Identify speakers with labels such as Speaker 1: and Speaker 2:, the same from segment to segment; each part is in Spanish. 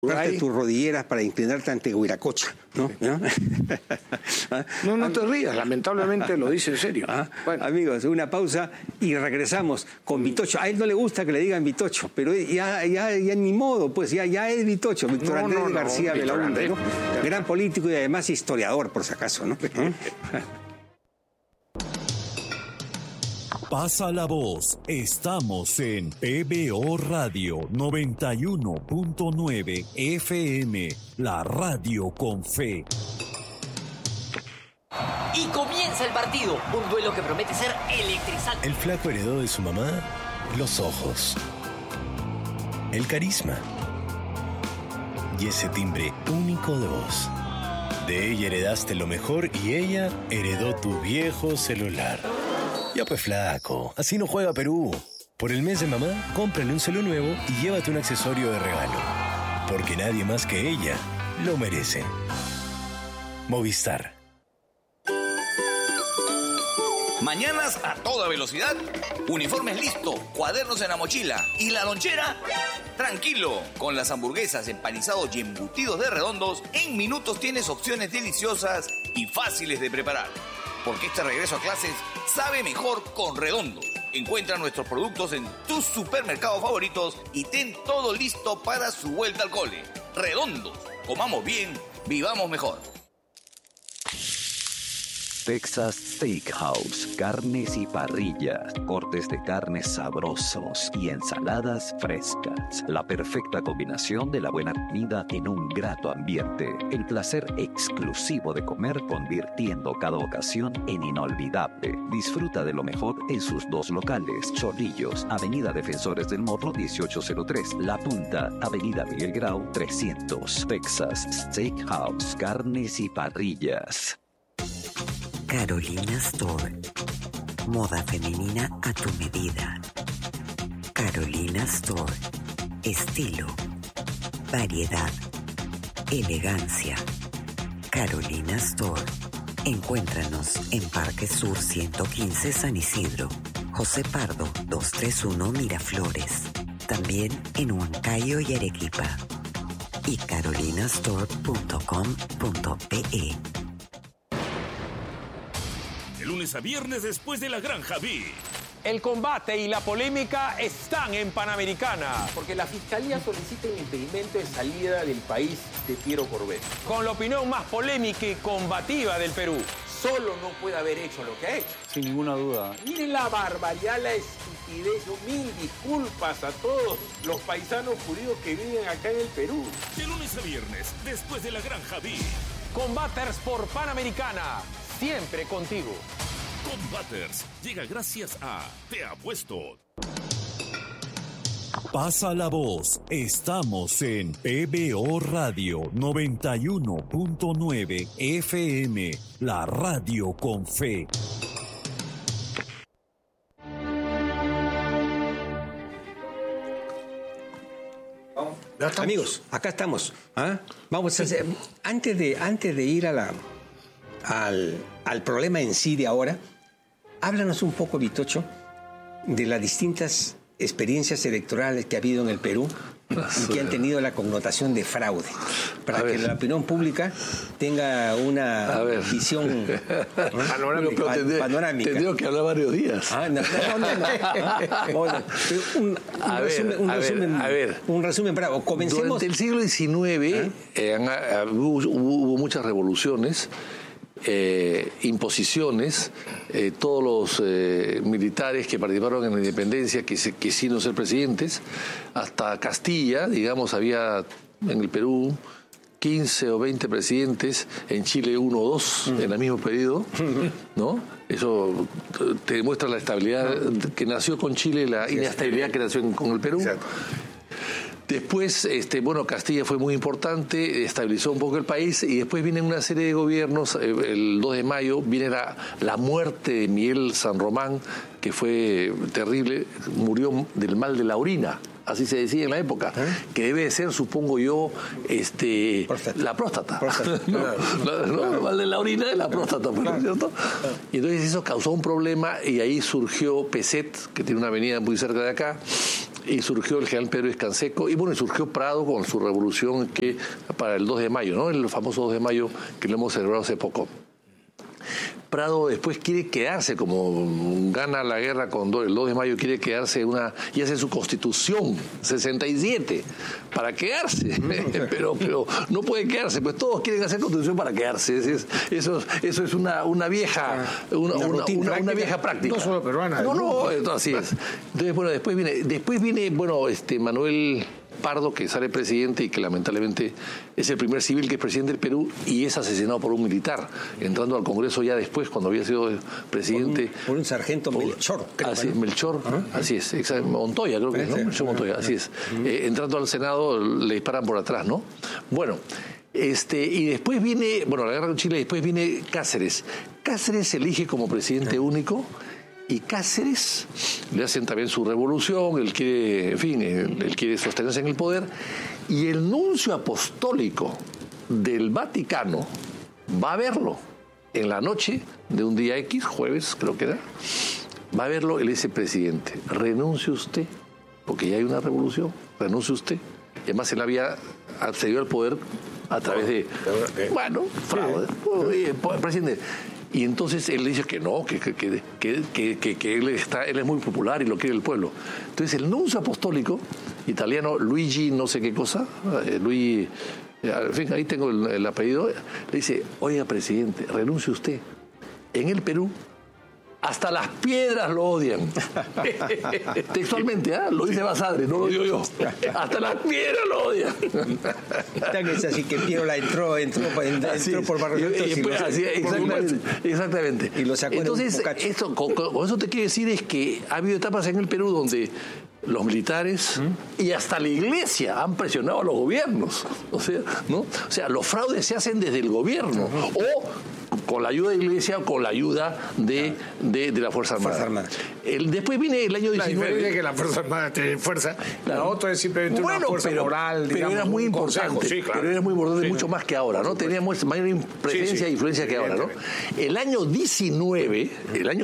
Speaker 1: tus rodilleras para inclinarte ante Huiracocha, ¿no?
Speaker 2: No te rías, lamentablemente lo dice en serio.
Speaker 1: Bueno. Amigos, una pausa y regresamos con Vitocho. A él no le gusta que le digan Vitocho, pero ya ni modo, pues ya es Vitocho, Víctor Andrés García Belaúnde, ¿no? Gran político y además historiador, por si acaso, ¿no?
Speaker 3: Pasa la voz, estamos en PBO Radio 91.9 FM, la radio con fe.
Speaker 4: Y comienza el partido, un duelo que promete ser electrizante.
Speaker 5: El flaco heredó de su mamá los ojos, el carisma y ese timbre único de voz. De ella heredaste lo mejor y ella heredó tu viejo celular. Ya pues flaco, así no juega Perú. Por el mes de mamá, cómprale un celu nuevo y llévate un accesorio de regalo. Porque nadie más que ella lo merece. Movistar.
Speaker 6: Mañanas a toda velocidad, uniformes listo, cuadernos en la mochila y la lonchera. Tranquilo, con las hamburguesas, empanizados y embutidos de Redondos, en minutos tienes opciones deliciosas y fáciles de preparar. Porque este regreso a clases sabe mejor con Redondos. Encuentra nuestros productos en tus supermercados favoritos y ten todo listo para su vuelta al cole. Redondos, comamos bien, vivamos mejor.
Speaker 7: Texas Steakhouse, carnes y parrillas, cortes de carnes sabrosos y ensaladas frescas. La perfecta combinación de la buena comida en un grato ambiente. El placer exclusivo de comer convirtiendo cada ocasión en inolvidable. Disfruta de lo mejor en sus dos locales. Chorrillos, Avenida Defensores del Morro 1803. La Punta, Avenida Miguel Grau 300. Texas Steakhouse, carnes y parrillas.
Speaker 8: Carolina Store. Moda femenina a tu medida. Carolina Store. Estilo, variedad, elegancia. Carolina Store. Encuéntranos en Parque Sur 115 San Isidro, José Pardo 231 Miraflores. También en Huancayo y Arequipa. Y carolinastore.com.pe.
Speaker 9: De lunes a viernes después de la Granja B.
Speaker 10: El combate y la polémica están en Panamericana.
Speaker 11: Porque la Fiscalía solicita el impedimento de salida del país de Piero Corbett.
Speaker 10: Con la opinión más polémica y combativa del Perú.
Speaker 11: Solo no puede haber hecho lo que ha hecho.
Speaker 12: Sin ninguna duda.
Speaker 11: Miren la barbaridad, la estupidez. Yo mil disculpas a todos los paisanos judíos que viven acá en el Perú.
Speaker 9: De lunes a viernes después de la Granja B.
Speaker 10: Combaters por Panamericana. Siempre contigo.
Speaker 9: Combaters llega gracias a Te Apuesto.
Speaker 3: Pasa la voz, estamos en PBO Radio 91.9 FM, la radio con fe.
Speaker 1: Amigos, acá estamos. Vamos a hacer, antes de ir a al problema en sí de ahora, háblanos un poco, Vitocho, de las distintas experiencias electorales que ha habido en el Perú y que han tenido la connotación de fraude, para que la opinión pública tenga una visión panorámica.
Speaker 2: Tendría que hablar varios días.
Speaker 1: Un resumen bravo. Comencemos.
Speaker 2: Durante el siglo XIX hubo muchas revoluciones, imposiciones, todos los militares que participaron en la independencia quisieron ser presidentes, hasta Castilla, digamos, había en el Perú 15 o 20 presidentes, en Chile 1 o 2 en el mismo periodo, ¿no? Eso te demuestra la estabilidad que nació con Chile y la inestabilidad que nació con el Perú. Exacto. Después, Castilla fue muy importante, estabilizó un poco el país, y después viene una serie de gobiernos. El 2 de mayo viene la muerte de Miguel San Román, que fue terrible, murió del mal de la orina, así se decía en la época, que debe de ser, supongo yo, la próstata. El mal de la orina es la próstata, ¿no es cierto? Y entonces eso causó un problema, y ahí surgió Peset, que tiene una avenida muy cerca de acá, y surgió el general Pedro Vizcanseco, y bueno, y surgió Prado con su revolución que para el 2 de mayo, ¿no? El famoso 2 de mayo que lo hemos celebrado hace poco. Prado después quiere quedarse, como gana la guerra con el 2 de mayo, quiere quedarse y hace su constitución, 67, para quedarse. pero no puede quedarse, pues todos quieren hacer constitución para quedarse. Eso es una vieja una vieja práctica.
Speaker 11: No solo peruana.
Speaker 2: No, así es. Entonces, bueno, después viene Manuel Pardo, que sale presidente y que lamentablemente es el primer civil que es presidente del Perú y es asesinado por un militar, entrando al Congreso ya después, cuando había sido presidente.
Speaker 1: Por un sargento Melchor.
Speaker 2: Así es, Melchor, así es, Montoya creo que es, ¿no? Melchor Montoya, así es. Entrando al Senado le disparan por atrás, ¿no? Bueno, y después viene, la guerra con Chile, después viene Cáceres. Cáceres se elige como presidente único. Y Cáceres le hacen también su revolución, él quiere sostenerse en el poder, y el nuncio apostólico del Vaticano va a verlo en la noche de un día X, jueves creo que era, va a verlo y le dice: presidente, renuncie usted, porque ya hay una revolución, renuncie usted. Y además él había accedido al poder a través de, fraude. Presidente. Y entonces él dice que no, que él es muy popular y lo quiere el pueblo. Entonces el nuncio apostólico italiano, Luigi no sé qué cosa, en fin, ahí tengo el apellido, le dice: oiga, presidente, renuncie usted. En el Perú hasta las piedras lo odian. Textualmente, lo dice Basadre, no lo digo yo. Hasta las piedras lo odian.
Speaker 1: Es así que Piero entró por Barrientos
Speaker 2: exactamente.
Speaker 1: Y lo sacó.
Speaker 2: Entonces, con eso te quiero decir es que ha habido etapas en el Perú donde los militares y hasta la iglesia han presionado a los gobiernos. O sea, los fraudes se hacen desde el gobierno o con la ayuda de la iglesia o con la ayuda de la Fuerza Armada. Después viene el año 19. La
Speaker 11: diferencia es que la Fuerza Armada tiene fuerza, la otra es simplemente una fuerza moral,
Speaker 2: digamos, pero era muy importante, pero era muy importante, mucho más que ahora, ¿no? Tenía mayor presencia e influencia que ahora, ¿no? El año 19,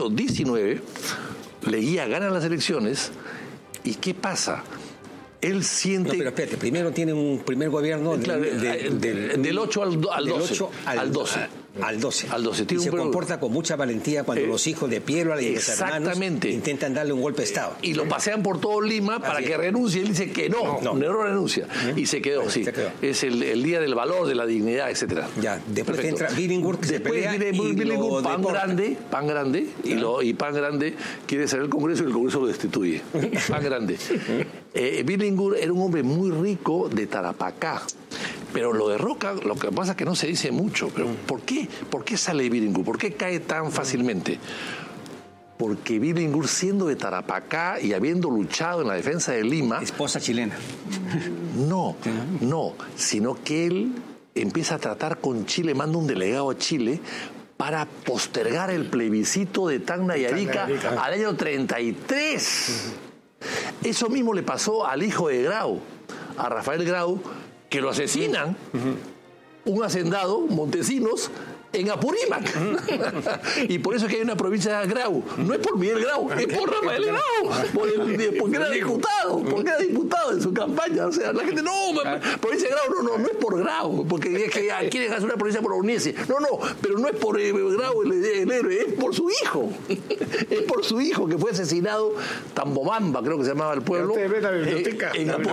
Speaker 2: Leguía gana las elecciones, ¿y qué pasa? Él siente...
Speaker 1: No, pero espérate, primero tiene un primer gobierno
Speaker 2: del 8 al 12.
Speaker 1: Al 12.
Speaker 2: Y
Speaker 1: se comporta con mucha valentía cuando los hijos de Piero y los hermanos intentan darle un golpe de Estado.
Speaker 2: Y lo pasean por todo Lima para que renuncie. Él dice que no renuncia. Y se quedó, sí. Es el día del valor, de la dignidad, etcétera.
Speaker 1: Ya, después entra Billingur, que
Speaker 2: después
Speaker 1: se pelea
Speaker 2: viene Billingur, pan grande, y pan grande quiere salir al Congreso y el Congreso lo destituye. Pan grande. Billingur era un hombre muy rico de Tarapacá. Pero lo derroca, lo que pasa es que no se dice mucho. Pero ¿por qué? ¿Por qué sale Billingur? ¿Por qué cae tan fácilmente? Porque Billingur, siendo de Tarapacá y habiendo luchado en la defensa de Lima...
Speaker 1: Esposa chilena.
Speaker 2: No, sino que él empieza a tratar con Chile, manda un delegado a Chile para postergar el plebiscito de Tacna y Arica al año 33. Eso mismo le pasó al hijo de Grau, a Rafael Grau, que lo asesinan, un hacendado, Montesinos, en Apurímac. Y por eso es que hay una provincia de Grau. No es por Miguel Grau, es por Rafael Grau. Porque era diputado en su campaña. O sea, la gente, provincia de Grau, no es por Grau, porque es que quieren hacer una provincia por Uniese. Pero no es por Grau el héroe, es por su hijo. Es por su hijo que fue asesinado, Tambomamba, creo que se llamaba el pueblo.
Speaker 11: Usted ve la biblioteca.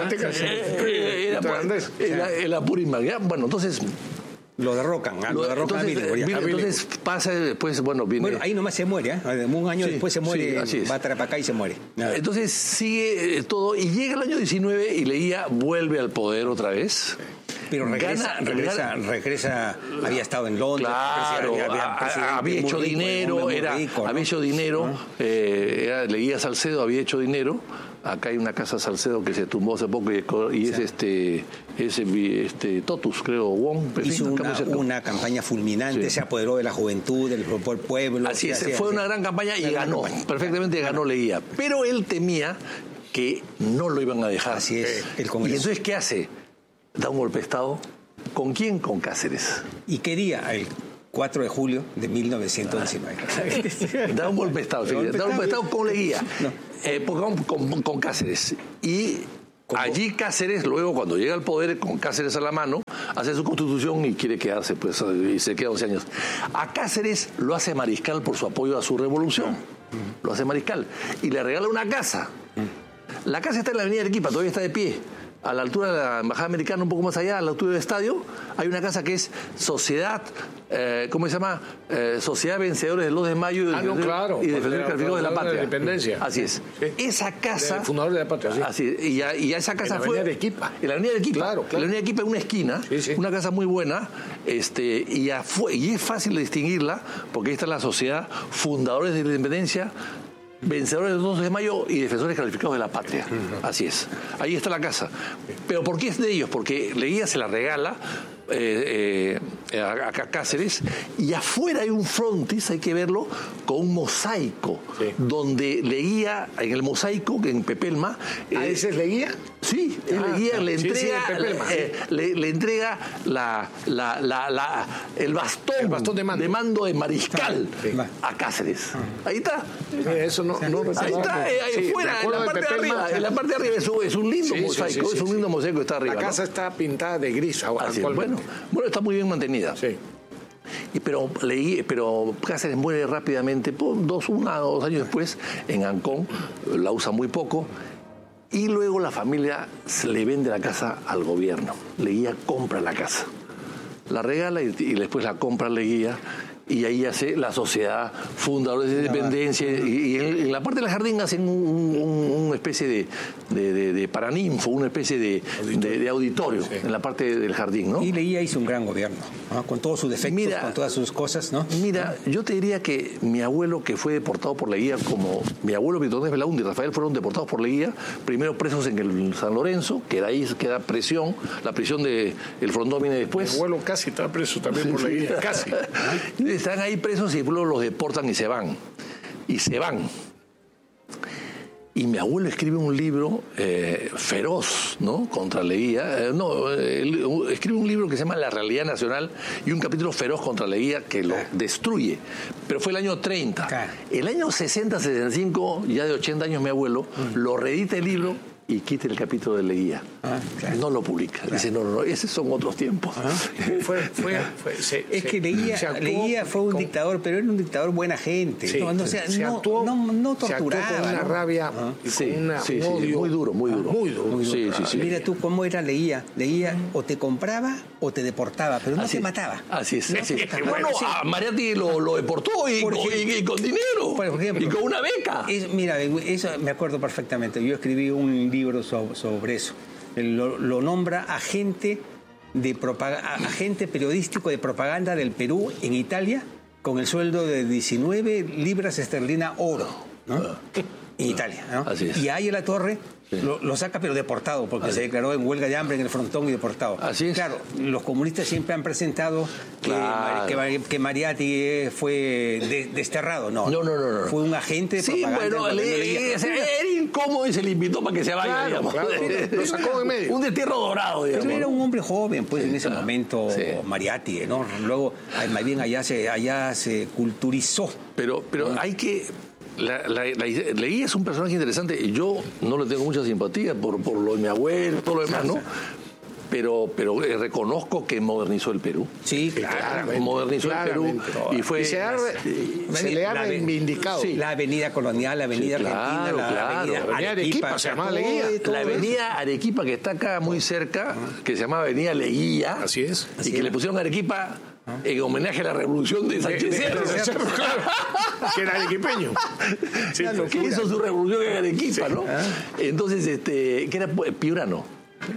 Speaker 2: En Apurímac. Bueno, entonces...
Speaker 1: Lo derrocan a Billingur.
Speaker 2: Entonces pasa después, viene...
Speaker 1: ahí nomás se muere, un año después se muere, va a Tarapacá y se muere.
Speaker 2: Entonces sigue todo, y llega el año 19 y Leguía vuelve al poder otra vez.
Speaker 1: Pero regresa, había estado en Londres.
Speaker 2: Claro, había hecho dinero, Leguía Salcedo había hecho dinero. Acá hay una casa Salcedo que se tumbó hace poco y es Totus, creo, Wong.
Speaker 1: Hizo una campaña fulminante, se apoderó de la juventud, del pueblo.
Speaker 2: Así es, fue una gran campaña y ganó, perfectamente ganó Leguía. Pero él temía que no lo iban a dejar.
Speaker 1: Así es, el
Speaker 2: y
Speaker 1: Congreso.
Speaker 2: entonces, ¿qué hace? Da un golpe de Estado. ¿Con quién? Con Cáceres.
Speaker 1: ¿Y qué día? El 4 de julio de 1919.
Speaker 2: Da un golpe de Estado, da un golpe de Estado con Leguía. con Cáceres. Y allí Cáceres, luego cuando llega al poder con Cáceres a la mano, hace su constitución y quiere quedarse, pues, y se queda 11 años. A Cáceres lo hace mariscal por su apoyo a su revolución. Lo hace mariscal. Y le regala una casa. La casa está en la avenida Arequipa, todavía está de pie. A la altura de la Embajada Americana, un poco más allá, a la altura del estadio, hay una casa que es Sociedad, ¿cómo se llama? Sociedad Vencedores del 2 de Mayo y Defensores Calificados de la Patria.
Speaker 12: De la Independencia.
Speaker 2: Así es.
Speaker 12: Sí.
Speaker 2: Esa casa...
Speaker 12: Fundador de la Patria, sí.
Speaker 2: Así es. Y a esa casa fue...
Speaker 12: En la avenida Arequipa.
Speaker 2: En la avenida Arequipa.
Speaker 12: Claro.
Speaker 2: En la avenida Arequipa, en una esquina, una casa muy buena, y es fácil de distinguirla, porque ahí está la Sociedad Fundadores de la Independencia, Vencedores del 2 de Mayo y Defensores Calificados de la Patria. Así es. Ahí está la casa. ¿Pero por qué es de ellos? Porque Leguía se la regala a Cáceres, y afuera hay un frontis, hay que verlo, con un mosaico, donde Leguía, en el mosaico, en Pepelma...
Speaker 12: ¿Ese es Leguía?
Speaker 2: Sí, Leguía le entrega el bastón de mando de mariscal a Cáceres. Ahí está.
Speaker 12: Eso no
Speaker 2: ahí está, ahí afuera, en la parte de arriba. En la parte de arriba es un lindo mosaico, es un lindo mosaico que está arriba.
Speaker 12: La casa está pintada de gris ahora.
Speaker 2: Bueno, está muy bien mantenida.
Speaker 12: Sí.
Speaker 2: Pero Cáceres muere rápidamente, 2 años después, en Ancón, la usa muy poco, y luego la familia le vende la casa al gobierno. Leguía compra la casa, la regala y después la compra Leguía, y ahí hace la Sociedad Fundadores de Independencia, y en la parte del jardín hacen una especie de paraninfo, una especie de auditorio en la parte del jardín, ¿no?
Speaker 1: Y Leguía hizo un gran gobierno, ¿no? Con todos sus defectos, con todas sus cosas, ¿no?
Speaker 2: Mira, yo te diría que mi abuelo, que fue deportado por Leguía, como mi abuelo Vitordés Belaúnde y Rafael fueron deportados por Leguía, primero presos en el San Lorenzo, que de ahí queda prisión, la prisión del Frondón viene después.
Speaker 12: Mi abuelo casi está preso también por Leguía, casi.
Speaker 2: Están ahí presos y luego los deportan y se van. Y mi abuelo escribe un libro feroz, ¿no?, contra Leguía. Escribe un libro que se llama La Realidad Nacional, y un capítulo feroz contra Leguía que lo destruye. Pero fue el año 30. El año 60, 65, ya de 80 años mi abuelo, lo reedita el libro y quita el capítulo de Leguía. No lo publica. Dice, no, esos son otros tiempos.
Speaker 1: Es que Leguía fue un dictador, pero era un dictador buena gente.
Speaker 12: Sí,
Speaker 1: no torturaba.
Speaker 12: Se actuó con una rabia y con un odio.
Speaker 2: Muy duro. Sí.
Speaker 1: Mira tú cómo era Leguía. Leguía o te compraba o te deportaba, pero no te mataba.
Speaker 2: Así es. Bueno, a Mariatti lo deportó y con dinero.
Speaker 1: Por ejemplo,
Speaker 2: y con una beca.
Speaker 1: Mira, eso me acuerdo perfectamente. Yo escribí un libro sobre eso. Lo nombra agente periodístico de propaganda del Perú en Italia, con el sueldo de 19 libras esterlinas oro, ¿no? En Italia, ¿no?
Speaker 2: Así es.
Speaker 1: Y ahí a la torre lo saca, pero deportado, porque se declaró en huelga de hambre en el frontón y deportado.
Speaker 2: Así es.
Speaker 1: Claro, los comunistas siempre han presentado que Mariatti fue desterrado. No. Fue un agente de propaganda.
Speaker 2: Bueno, era incómodo y se le invitó para que se vaya, digamos.
Speaker 12: Claro. Lo sacó en medio.
Speaker 2: Un destierro dorado, digamos.
Speaker 1: Pero era un hombre joven, pues, en ese momento, Mariatti, ¿no? Luego, más bien allá se culturizó.
Speaker 2: Pero hay que... Leguía es un personaje interesante. Yo no le tengo mucha simpatía por lo de mi abuelo, todo lo demás, ¿no? Pero reconozco que modernizó el Perú.
Speaker 1: Sí, claro.
Speaker 2: Modernizó el Perú y fue...
Speaker 12: Y se le ha reivindicado.
Speaker 1: Sí. La avenida Colonial, la avenida Argentina, la avenida
Speaker 12: Arequipa, se llamaba Leguía.
Speaker 2: La avenida Arequipa, que está acá muy cerca, que se llamaba Avenida Leguía.
Speaker 12: Así es.
Speaker 2: Y que le pusieron Arequipa en homenaje a la revolución de Sánchez Cerro.
Speaker 12: Claro, que era arequipeño.
Speaker 2: Que hizo su revolución en Arequipa, ¿no? Entonces, que era Piurano.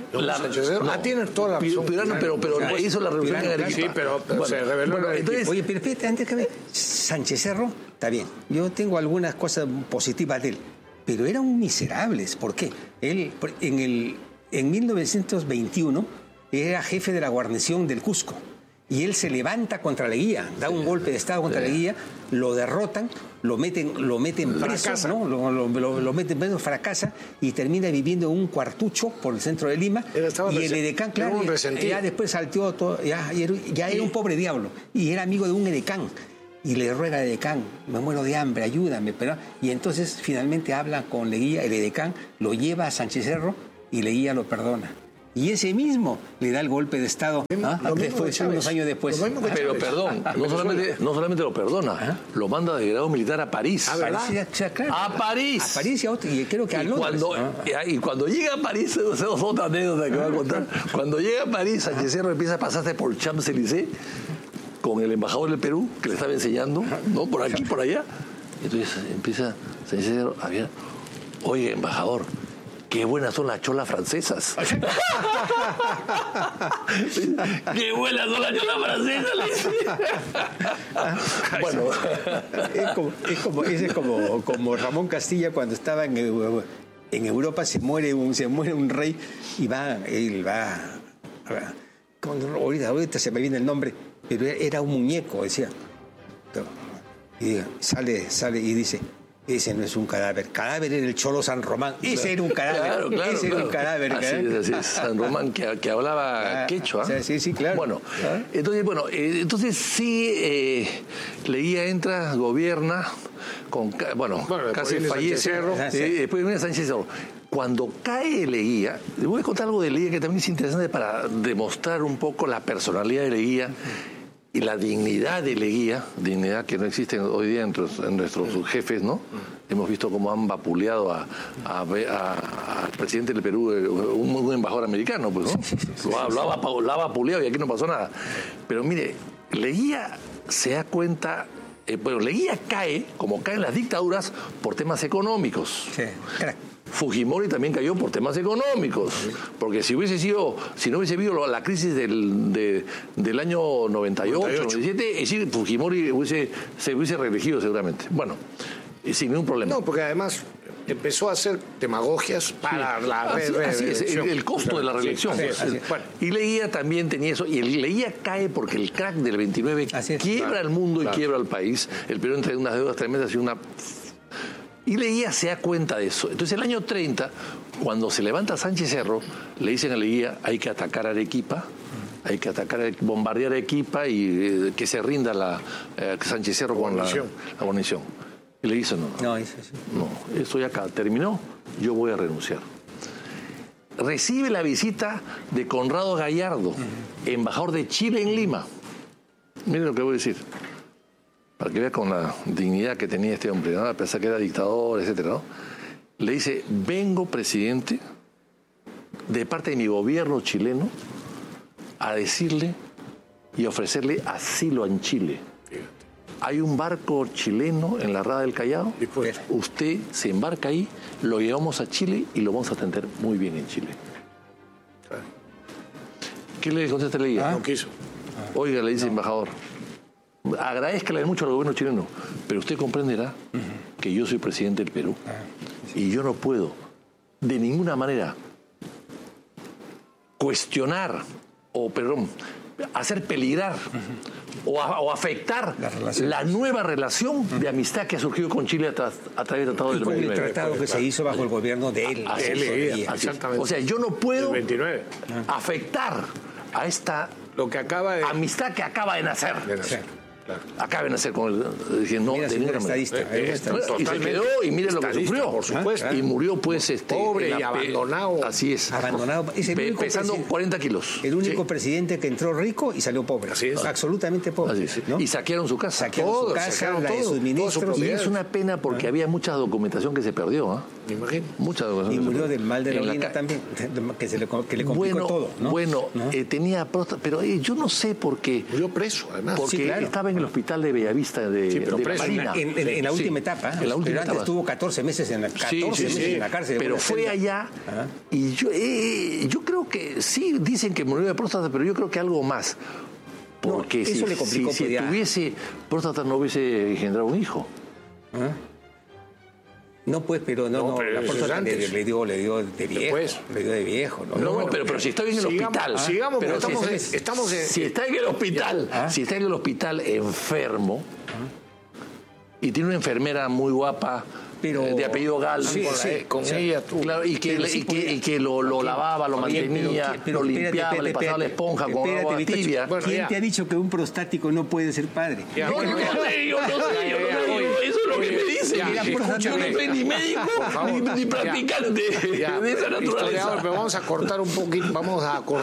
Speaker 12: Tienes toda la razón.
Speaker 2: Piurano, pero hizo la revolución en Arequipa.
Speaker 12: Sí, pero se reveló.
Speaker 1: Entonces, oye, pero espérate, antes que me... Sánchez Cerro, está bien. Yo tengo algunas cosas positivas de él, pero eran miserables. ¿Por qué? Él, en 1921, era jefe de la guarnición del Cusco. Y él se levanta contra Leguía, da un golpe de Estado contra Leguía, lo derrotan, lo meten preso, ¿no? Lo meten preso, fracasa y termina viviendo en un cuartucho por el centro de Lima. Y el edecán, claro, ya después salteó todo, ya era un pobre diablo y era amigo de un edecán. y le ruega al edecán, me muero de hambre, ayúdame. Y entonces finalmente habla con Leguía, el edecán lo lleva a Sánchez Cerro y Leguía lo perdona. Y ese mismo le da el golpe de Estado después, unos años después.
Speaker 2: Pero perdón, no solamente lo perdona, lo manda de grado militar a París.
Speaker 1: Claro.
Speaker 2: A París.
Speaker 1: A París y creo que a Londres.
Speaker 2: Y cuando llega a París, esa es otra anécdota que voy a contar. Cuando llega a París, Sánchez Cerro empieza a pasarse por Champs-Élysées con el embajador del Perú, que le estaba enseñando, ¿no? Por aquí, por allá. Entonces empieza Sánchez Cerro a ver, oye, embajador, qué buenas son las cholas francesas. Qué buenas son las cholas francesas. Bueno.
Speaker 1: Es como Ramón Castilla cuando estaba en Europa, se muere un rey y él va ahorita se me viene el nombre, pero era un muñeco, decía. Y sale y dice, ese no es un cadáver. Cadáver era el Cholo San Román. Ese era un cadáver. Ese era un cadáver.
Speaker 2: Así es. San Román que hablaba quechua.
Speaker 1: Sí, claro.
Speaker 2: Bueno, entonces sí, Leguía entra, gobierna, casi fallece. Después viene Sánchez Cerro. Cuando cae Leguía, le voy a contar algo de Leguía que también es interesante para demostrar un poco la personalidad de Leguía y la dignidad de Leguía, dignidad que no existe hoy día en nuestros jefes, ¿no? Hemos visto cómo han vapuleado al presidente del Perú, un embajador americano, pues, ¿no? Lo ha vapuleado y aquí no pasó nada. Pero mire, Leguía se da cuenta... Leguía cae, como caen las dictaduras, por temas económicos. Sí, Fujimori también cayó por temas económicos, porque si no hubiese habido la crisis del año 98, 97, Fujimori se hubiese reelegido seguramente. Bueno, sin ningún problema.
Speaker 12: No, porque además empezó a hacer demagogias para la reelección.
Speaker 2: El costo de la reelección. Bueno. Y Leguía también tenía eso, y Leguía cae porque el crack del 29 quiebra el mundo y quiebra el país. El Perú entra en unas deudas tremendas y Leguía se da cuenta de eso. Entonces, el año 30, cuando se levanta Sánchez Cerro, le dicen a Leguía, hay que atacar a Arequipa, bombardear Arequipa y que se rinda Sánchez Cerro con la guarnición. Y le dice, no, esto ya terminó, yo voy a renunciar. Recibe la visita de Conrado Gallardo, embajador de Chile en Lima. Miren lo que voy a decir, para que vea con la dignidad que tenía este hombre, ¿no? A pesar que era dictador, etcétera, ¿no? Le dice, vengo, presidente, de parte de mi gobierno chileno, a decirle y ofrecerle asilo en Chile. Hay un barco chileno en la Rada del Callao, usted se embarca ahí, lo llevamos a Chile y lo vamos a atender muy bien en Chile. ¿Qué le contesta Leguía?
Speaker 12: No quiso.
Speaker 2: Oiga, le dice embajador, agradezcale mucho al gobierno chileno, pero usted comprenderá que yo soy presidente del Perú y yo no puedo de ninguna manera cuestionar hacer peligrar o afectar la nueva relación de amistad que ha surgido con Chile a través del Tratado del 29.
Speaker 1: El tratado que se hizo bajo el gobierno de él.
Speaker 2: O sea, yo no puedo afectar a esta amistad que acaba de nacer. Claro. Acaba de nacer con el... Dije, no,
Speaker 1: mira,
Speaker 2: de
Speaker 1: estadista.
Speaker 2: Y se quedó y mire lo que sufrió.
Speaker 12: Por supuesto.
Speaker 2: Y murió pues
Speaker 12: pobre y abandonado.
Speaker 2: Así es.
Speaker 1: Abandonado. Es
Speaker 2: pesando 40 kilos.
Speaker 1: El único presidente que entró rico y salió pobre.
Speaker 12: Así es.
Speaker 1: Absolutamente pobre.
Speaker 2: Así es. ¿No? Y saquearon su casa.
Speaker 1: Saquearon de sus ministros.
Speaker 2: Y es una pena porque había mucha documentación que se perdió.
Speaker 12: Me imagino.
Speaker 2: Mucha documentación.
Speaker 1: Y murió del mal de la orina también, que le complicó todo. ¿no?
Speaker 2: Tenía próstata, pero yo no sé por qué.
Speaker 12: Murió preso, además.
Speaker 2: Porque estaba en el hospital de Bellavista de la Marina.
Speaker 1: En la última etapa.
Speaker 2: En la última etapa.
Speaker 1: Antes estuvo 14 meses en la cárcel.
Speaker 2: Pero fue allá y yo creo que sí dicen que murió de próstata, pero yo creo que algo más. Porque
Speaker 1: eso le complicó.
Speaker 2: Si tuviese próstata no hubiese engendrado un hijo.
Speaker 1: No, pues, pero la próstata le dio de viejo. Le dio de viejo.
Speaker 2: Pero si está bien en el hospital.
Speaker 12: Sigamos, pero estamos
Speaker 2: si está en el hospital. Si está en el hospital enfermo y tiene una enfermera muy guapa de apellido Galvez.
Speaker 12: Con ella tú.
Speaker 2: Claro, y que lo lavaba, lo mantenía, lo limpiaba, le pasaba la esponja con agua tibia.
Speaker 1: ¿Quién te ha dicho que un prostático no puede ser padre?
Speaker 2: Yo no sé. Eso es lo que me dicen. Yo no soy ni médico ni practicante de esa naturaleza.
Speaker 12: Pero vamos a cortar un poquito. Vamos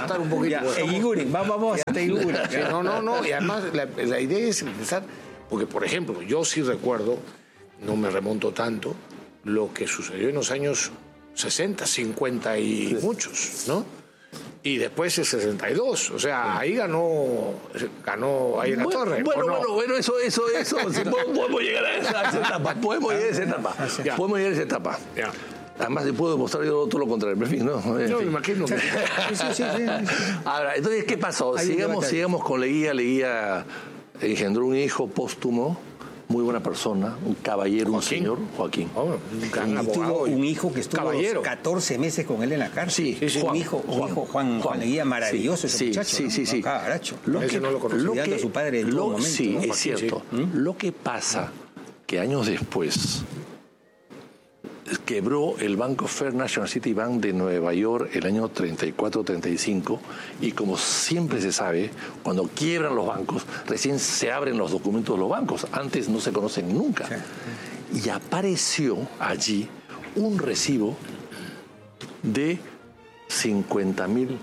Speaker 1: a Iguren.
Speaker 12: No. Y además la idea es empezar, porque por ejemplo, yo sí recuerdo, no me remonto tanto, lo que sucedió en los años 60, 50 y muchos, ¿no? Y después el 62, o sea, ahí ganó ahí la Torre.
Speaker 2: Bueno, eso, si podemos llegar a esa etapa. Podemos llegar a esa etapa. Además, te puedo demostrar yo todo lo contrario. En fin, ¿no?
Speaker 12: Yo me imagino que...
Speaker 1: Sí.
Speaker 2: Ahora, entonces, ¿qué pasó? Sigamos con Leguía. Leguía engendró un hijo póstumo, muy buena persona, un caballero, un señor, Joaquín.
Speaker 1: Un gran abogado. Tuvo un hijo que estuvo 14 meses con él en la cárcel.
Speaker 2: Sí,
Speaker 1: un hijo, Juan Leguía, maravilloso ese muchacho.
Speaker 2: Sí.
Speaker 1: Caracho.
Speaker 12: Ese no lo conocía.
Speaker 1: A su padre en todo momento.
Speaker 2: Sí,
Speaker 1: ¿no?
Speaker 2: es cierto. Lo que pasa que años después quebró el Bank of First National City Bank de Nueva York el año 34-35 y como siempre se sabe, cuando quiebran los bancos, recién se abren los documentos de los bancos, antes no se conocen nunca. Sí. Y apareció allí un recibo de $50,000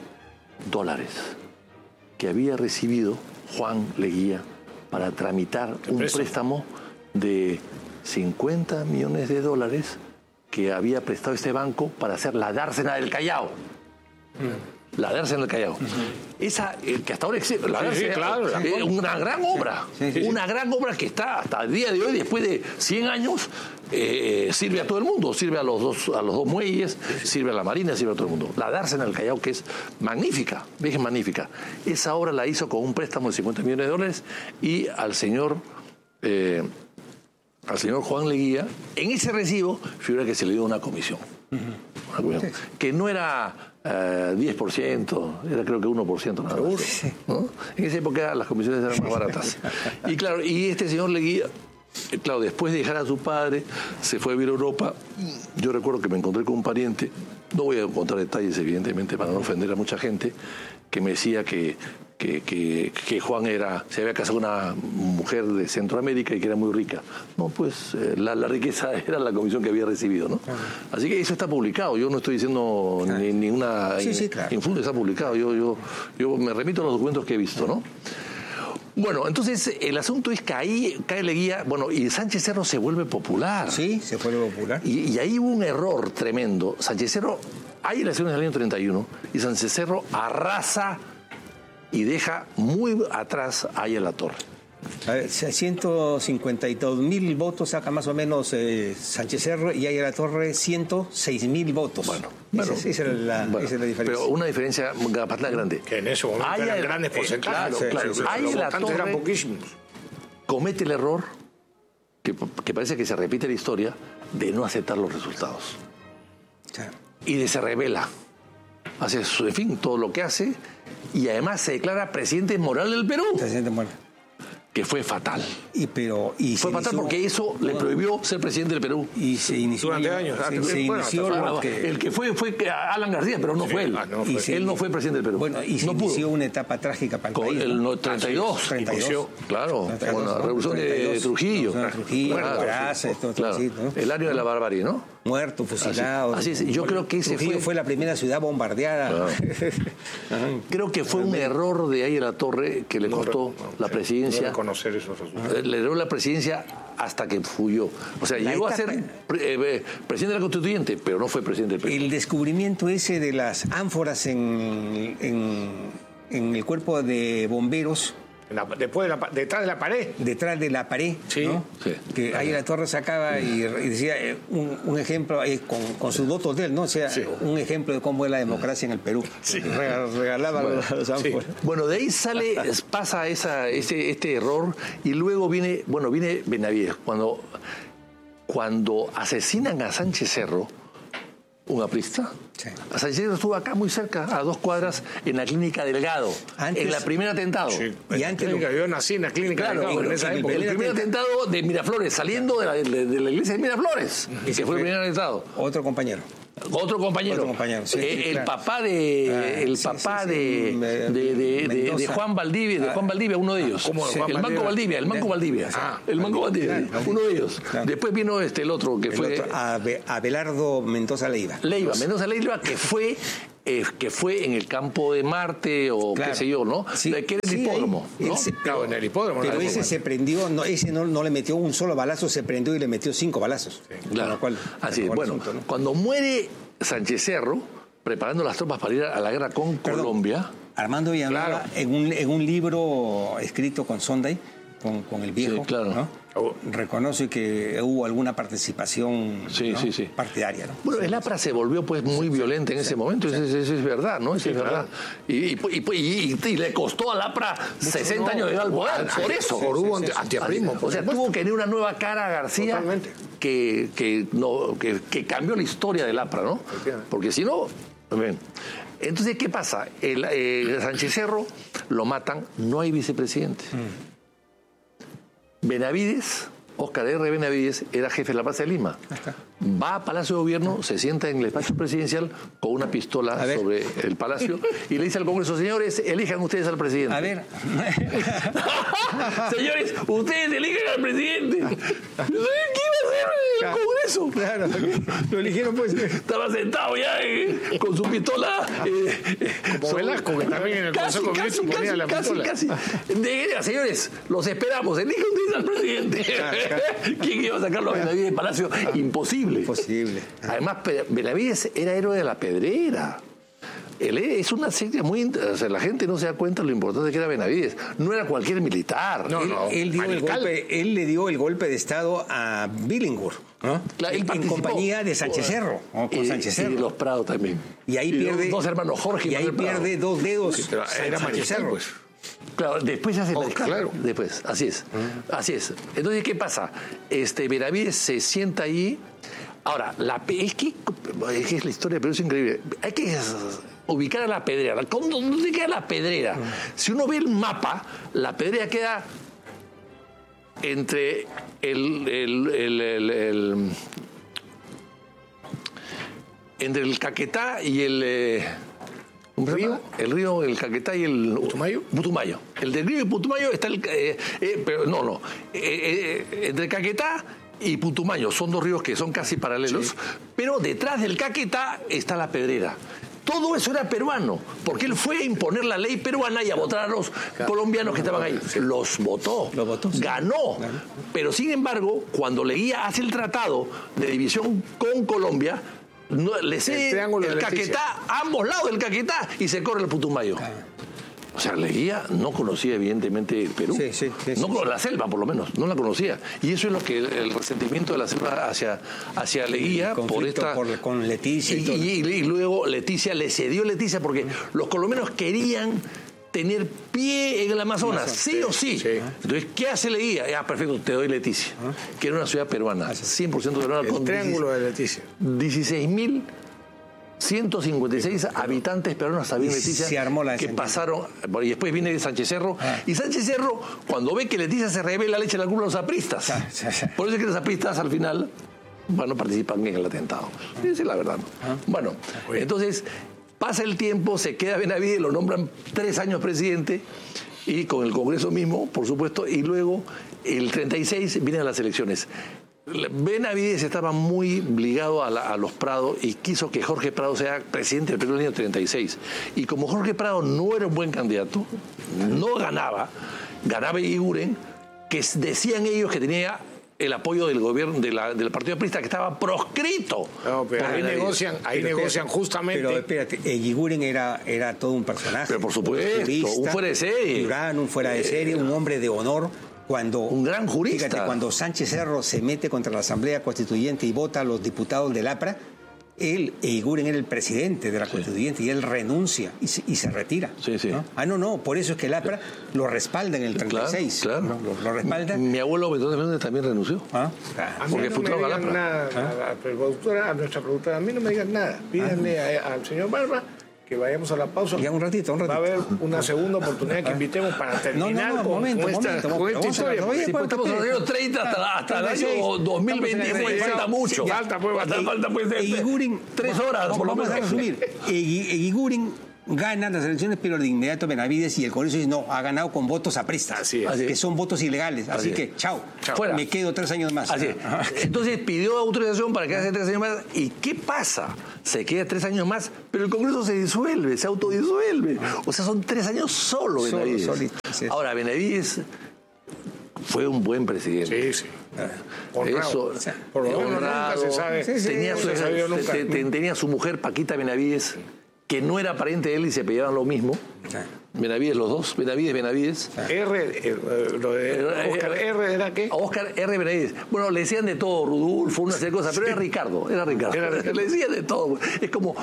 Speaker 2: que había recibido Juan Leguía para tramitar un préstamo de $50 millones que había prestado este banco para hacer la dársena del Callao. La dársena del Callao. Esa, que hasta ahora existe, la dársena, claro, una gran obra. Una gran obra que está hasta el día de hoy, después de 100 años, sirve a todo el mundo. Sirve a los dos muelles, sirve a la Marina, sirve a todo el mundo. La dársena del Callao, que es magnífica, es magnífica. Esa obra la hizo con un préstamo de $50 millones y al señor Juan Leguía, en ese recibo figura que se le dio una comisión. Que no era 10%, era creo que 1% nada más. ¿No? En esa época las comisiones eran más baratas. Y claro, y este señor Leguía, claro, después de dejar a su padre, se fue a vivir a Europa. Yo recuerdo que me encontré con un pariente, no voy a contar detalles evidentemente para no ofender a mucha gente, que me decía que Juan se había casado con una mujer de Centroamérica y que era muy rica. No, pues la riqueza era la comisión que había recibido, ¿no? Así que eso está publicado. Yo no estoy diciendo ninguna infundia, está publicado. Yo me remito a los documentos que he visto, ¿no? Bueno, entonces el asunto es que ahí cae Leguía, y Sánchez Cerro se vuelve popular.
Speaker 1: Sí, se vuelve popular.
Speaker 2: Y ahí hubo un error tremendo. Sánchez Cerro, hay elecciones del año 31 y Sánchez Cerro arrasa y deja muy atrás a La Torre.
Speaker 1: A ver, 152,000 votos saca más o menos Sánchez Cerro y La Torre 106,000 votos. Bueno, esa es la diferencia.
Speaker 2: Pero una diferencia bastante grande.
Speaker 12: Que en ese momento eran grandes porcentajes.
Speaker 2: Claro. Ahí La Torre
Speaker 12: eran poquísimos.
Speaker 2: Comete el error, que parece que se repite la historia, de no aceptar los resultados. Y se revela. Hace, en fin, todo lo que hace y además se declara presidente moral del Perú.
Speaker 1: Presidente moral.
Speaker 2: Que fue fatal.
Speaker 1: Fue
Speaker 2: fatal porque eso le prohibió ser presidente del Perú.
Speaker 1: Y se inició
Speaker 12: durante años.
Speaker 2: El que fue Alan García, pero no fue él. Él no fue presidente del Perú.
Speaker 1: Bueno, y se inició una etapa trágica para el país.
Speaker 2: El 32. Claro, con la revolución de Trujillo. El año de la barbarie, ¿no?
Speaker 1: Muerto, fusilado.
Speaker 2: Así es. Yo creo que ese
Speaker 1: fue la primera ciudad bombardeada.
Speaker 2: Creo que fue un error de ahí La Torre que le costó la presidencia.
Speaker 12: Conocer esos resultados.
Speaker 2: Le dio la presidencia hasta que huyó. O sea, llegó a ser presidente de la Constituyente, pero no fue presidente del Perú.
Speaker 1: El descubrimiento ese de las ánforas en el cuerpo de bomberos.
Speaker 12: Detrás de la pared.
Speaker 1: Detrás de la pared,
Speaker 12: sí,
Speaker 1: ¿no?
Speaker 2: Sí.
Speaker 1: Que ahí La Torre sacaba y decía un ejemplo con sus votos de él, ¿no? O sea, un ejemplo de cómo es la democracia en el Perú. Sí. Regalaba los ánforas.
Speaker 2: Sí. Bueno, de ahí pasa este error y luego viene Benavides. Cuando asesinan a Sánchez Cerro, un aprista.
Speaker 1: Sí.
Speaker 2: Sánchez Cerro estuvo acá muy cerca, a 2 cuadras, en la clínica Delgado, en el primer atentado.
Speaker 12: Sí.
Speaker 1: Y antes
Speaker 12: yo nací en la clínica
Speaker 2: Claro,
Speaker 12: Delgado, en esa época.
Speaker 2: el primer atentado de Miraflores, saliendo de la iglesia de Miraflores, que fue el primer atentado.
Speaker 1: Otro compañero.
Speaker 2: Otro compañero.
Speaker 1: Sí,
Speaker 2: el
Speaker 1: claro.
Speaker 2: papá de Juan Valdivia, uno de ellos. El Manco Valdivia. El Manco Valdivia, uno de ellos.
Speaker 1: Claro.
Speaker 2: Después vino el otro, que fue
Speaker 1: Abelardo Mendoza Leiva.
Speaker 2: Mendoza Leiva, que fue en el campo de Marte o qué sé yo, ¿no?
Speaker 1: Sí,
Speaker 2: que era el hipódromo, ¿no?
Speaker 12: Claro, en el hipódromo.
Speaker 1: Pero ese se prendió, ese no le metió un solo balazo, se prendió y le metió 5 balazos.
Speaker 2: Sí, claro. Así es. Bueno, asunto, ¿no? Cuando muere Sánchez Cerro, preparando las tropas para ir a la guerra con Colombia.
Speaker 1: Armando Villanueva, en un libro escrito con Sonday, con el viejo, ¿no? Reconoce que hubo alguna participación partidaria, ¿no?
Speaker 2: Bueno, el APRA se volvió pues muy violenta en ese momento, eso es verdad, ¿no? Eso es verdad. Y le costó al APRA 60 años de llegar al poder, por eso.
Speaker 12: Hubo antiaprismo.
Speaker 2: O sea, tuvo que tener una nueva cara a García que cambió la historia del APRA, ¿no? Porque si no... Entonces, ¿qué pasa? Sánchez Cerro lo matan, no hay vicepresidente. Benavides, Óscar R. Benavides, era jefe de la Plaza de Lima. Va a Palacio de Gobierno, se sienta en el despacho presidencial con una pistola sobre el palacio y le dice al Congreso: señores, elijan ustedes al presidente.
Speaker 1: A ver.
Speaker 2: Señores, ustedes elijan al presidente. ¿Qué iba a hacer el Congreso?
Speaker 1: Claro, lo eligieron pues.
Speaker 2: Estaba sentado ya con su pistola.
Speaker 12: Como Velasco, que también en el Consejo de Ministros ponía la pistola.
Speaker 2: Casi. Señores, los esperamos, elijan ustedes al presidente. ¿Quién iba a sacarlo a Benavides del Palacio? Imposible. Además, Benavides era héroe de la Pedrera. Es una secta muy... O sea, la gente no se da cuenta de lo importante que era Benavides. No era cualquier militar.
Speaker 1: Él le dio el golpe de Estado a Billinghurst, ¿no?
Speaker 2: Claro,
Speaker 1: en compañía de Sánchez Cerro. Con Sánchez Cerro.
Speaker 2: Y los Prado también.
Speaker 1: Y ahí pierde...
Speaker 2: Los 2 hermanos Jorge
Speaker 1: y ahí pierde 2 dedos.
Speaker 12: Sí, pero era Sánchez Cerro. Pues.
Speaker 2: Claro, después se hace la escala.
Speaker 12: Claro.
Speaker 2: Después, así es. Así es. Entonces, ¿qué pasa? Benavides se sienta ahí. Ahora, es que es la historia, pero es increíble. Hay que ubicar a la Pedrera. ¿Dónde queda la Pedrera? Si uno ve el mapa, la Pedrera queda entre entre el Caquetá y el ¿río? El río, el Caquetá y el Putumayo. El del río y Putumayo está entre Caquetá y Putumayo son 2 ríos que son casi paralelos, pero detrás del Caquetá está la Pedrera. Todo eso era peruano, porque él fue a imponer la ley peruana y a votar a los colombianos que estaban ahí. Los votó, ganó. Pero sin embargo, cuando Leguía hace el tratado de división con Colombia, le cede el Caquetá, a ambos lados del Caquetá, y se corre el Putumayo. O sea, Leguía no conocía evidentemente el Perú. La selva, por lo menos, no la conocía. Y eso es lo que el resentimiento de la selva hacia Leguía por esta...
Speaker 1: con Leticia
Speaker 2: y luego Leticia le cedió porque los colombianos querían tener pie en el Amazonas, sí o sí. Entonces, ¿qué hace Leguía? Perfecto, te doy Leticia, que era una ciudad peruana, 100% peruana.
Speaker 12: El triángulo de Leticia.
Speaker 2: 16.156 habitantes peruanos había en Leticia,
Speaker 1: se armó la
Speaker 2: que pasaron, y después viene Sánchez Cerro, y Sánchez Cerro, cuando ve que Leticia se revela, le echa la culpa a los apristas. Por eso es que los apristas al final participan en el atentado. Esa es la verdad. Bueno, entonces pasa el tiempo, se queda Benavides, lo nombran 3 años presidente, y con el Congreso mismo, por supuesto, y luego el 36 vienen las elecciones. Benavides estaba muy ligado a los Prado y quiso que Jorge Prado sea presidente del Perú en el año 36. Y como Jorge Prado no era un buen candidato, no ganaba Iguren, que decían ellos que tenía el apoyo del gobierno del Partido Aprista, que estaba proscrito.
Speaker 12: No, pero ahí negocian justamente.
Speaker 1: Pero espérate, Iguren era todo un personaje.
Speaker 2: Pero por supuesto, un fuera de serie.
Speaker 1: Un fuera de serie, un hombre de honor.
Speaker 2: Un gran jurista.
Speaker 1: Fíjate, cuando Sánchez Cerro se mete contra la Asamblea Constituyente y vota a los diputados del APRA, él, Eguiguren era el presidente de la constituyente y él renuncia y se retira.
Speaker 2: Sí, sí.
Speaker 1: ¿no? No, por eso es que el APRA lo respalda en el 36.
Speaker 2: Claro.
Speaker 1: ¿no? Lo respalda.
Speaker 2: Mi abuelo Betón Fernández también renunció.
Speaker 12: Porque no me digan nada a nuestra productora, a mí no me digan nada. Pídanle al señor Barba que vayamos a la pausa.
Speaker 1: Ya un ratito.
Speaker 12: Va a haber una segunda oportunidad que invitemos para terminar con esta historia.
Speaker 2: Si estamos en los años 30 hasta el año 2020, falta mucho.
Speaker 12: Falta
Speaker 2: 3 horas, por lo menos.
Speaker 1: Vamos a resumir. Eguiguren gana las elecciones, pero de inmediato Benavides y el Congreso dice no, ha ganado con votos apristas, que son votos ilegales. Así que, chao.
Speaker 2: Fuera.
Speaker 1: Me quedo 3 años más.
Speaker 2: Así es. Entonces pidió autorización para quedarse 3 años más. ¿Y qué pasa? Se queda 3 años más, pero el Congreso se disuelve, se autodisuelve. O sea, son 3 años solo Benavides. Ahora, Benavides fue un buen presidente.
Speaker 12: Sí.
Speaker 2: Eso,
Speaker 12: por lo menos nunca se sabe.
Speaker 2: Tenía su mujer Paquita Benavides, que no era pariente de él y se peleaban lo mismo. Benavides, los dos, Benavides.
Speaker 12: Lo de Oscar R. ¿era qué?
Speaker 2: Oscar R. Benavides. Bueno, le decían de todo, Rudolfo, una serie de cosas, pero era Ricardo. Le decían de todo. Es como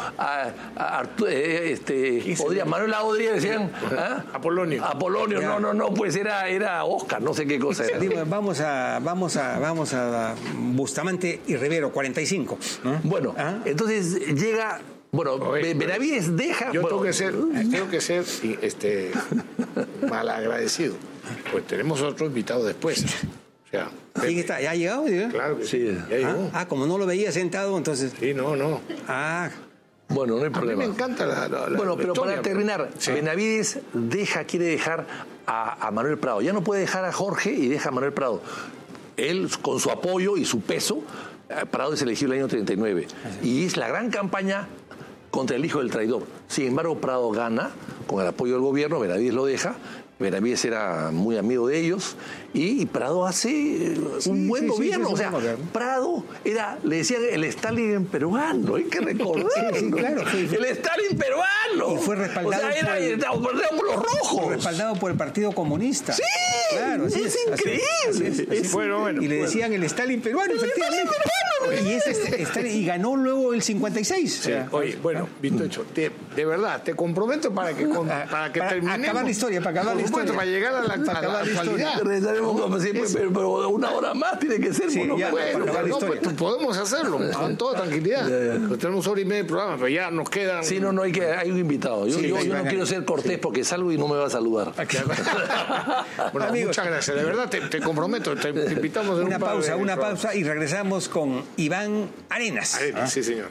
Speaker 2: Manuel Audrey le decían
Speaker 12: Apolonio.
Speaker 2: No, pues era Oscar, no sé qué cosa era.
Speaker 1: Vamos a Bustamante y Rivero, 45.
Speaker 2: Bueno, entonces llega. Bueno, Benavides deja...
Speaker 12: Yo tengo que ser malagradecido, pues tenemos otro invitado después. O sea,
Speaker 1: ¿quién está? ¿Ya ha llegado?
Speaker 12: Claro que sí. Ya llegó.
Speaker 1: Como no lo veía sentado, entonces...
Speaker 12: Sí, no.
Speaker 2: Bueno, no hay problema.
Speaker 12: A mí me encanta
Speaker 2: Bueno, pero
Speaker 12: historia,
Speaker 2: para terminar, Benavides quiere dejar a Manuel Prado. Ya no puede dejar a Jorge y deja a Manuel Prado. Él, con su apoyo y su peso, Prado es elegido el año 39. Y es la gran campaña contra el hijo del traidor. Sin embargo, Prado gana con el apoyo del gobierno, Benavides lo deja. Benavides era muy amigo de ellos y Prado hace un buen gobierno. O sea, Prado le decían el Stalin peruano, hay que recordar.
Speaker 1: Claro.
Speaker 2: El Stalin peruano.
Speaker 1: Y fue respaldado
Speaker 2: por los rojos.
Speaker 1: Fue respaldado por el Partido Comunista.
Speaker 2: Sí,
Speaker 1: claro,
Speaker 2: es increíble.
Speaker 1: Y le decían el Stalin peruano, efectivamente. Y ganó luego el 56.
Speaker 12: Sí. Oye, bueno, Vitocho, de verdad, te comprometo para que terminemos.
Speaker 1: Acabar la historia,
Speaker 12: para llegar a la actualidad.
Speaker 2: Como siempre, pero 1 hora más tiene que ser.
Speaker 12: Podemos hacerlo con toda tranquilidad. Tenemos 1 hora y media de programa, pero ya nos quedan...
Speaker 2: Sí, hay un invitado. Yo no quiero ser cortés porque salgo y no me va a saludar.
Speaker 12: Bueno, muchas gracias. De verdad, te comprometo. Te invitamos en
Speaker 1: una pausa y regresamos con Iván Arenas.
Speaker 12: Sí, señor.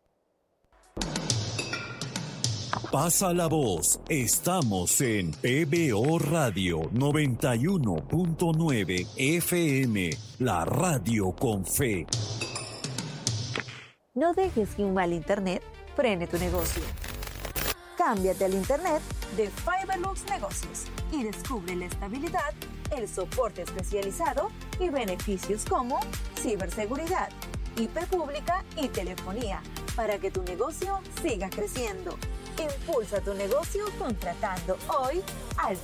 Speaker 3: Pasa la voz. Estamos en PBO Radio 91.9 FM, la radio con fe.
Speaker 13: No dejes que un mal internet frene tu negocio. Cámbiate al internet de Fiberlux Negocios y descubre la estabilidad, el soporte especializado y beneficios como ciberseguridad, IP pública y telefonía para que tu negocio siga creciendo. Impulsa tu negocio contratando hoy al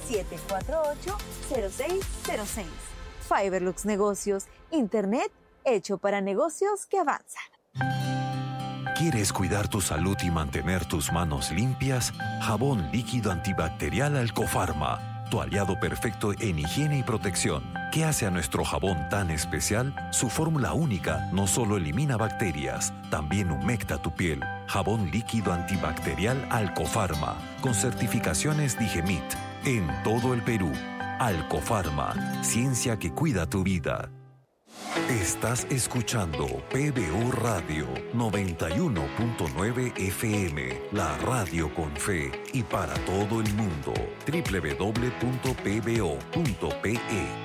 Speaker 13: 748-0606. Fiberlux Negocios, internet hecho para negocios que avanzan.
Speaker 14: ¿Quieres cuidar tu salud y mantener tus manos limpias? Jabón líquido antibacterial Alcofarma, tu aliado perfecto en higiene y protección. ¿Qué hace a nuestro jabón tan especial? Su fórmula única no solo elimina bacterias, también humecta tu piel. Jabón líquido antibacterial Alcofarma, con certificaciones Digemit, en todo el Perú. Alcofarma, ciencia que cuida tu vida. Estás escuchando PBO Radio 91.9 FM, la radio con fe y para todo el mundo. www.pbo.pe.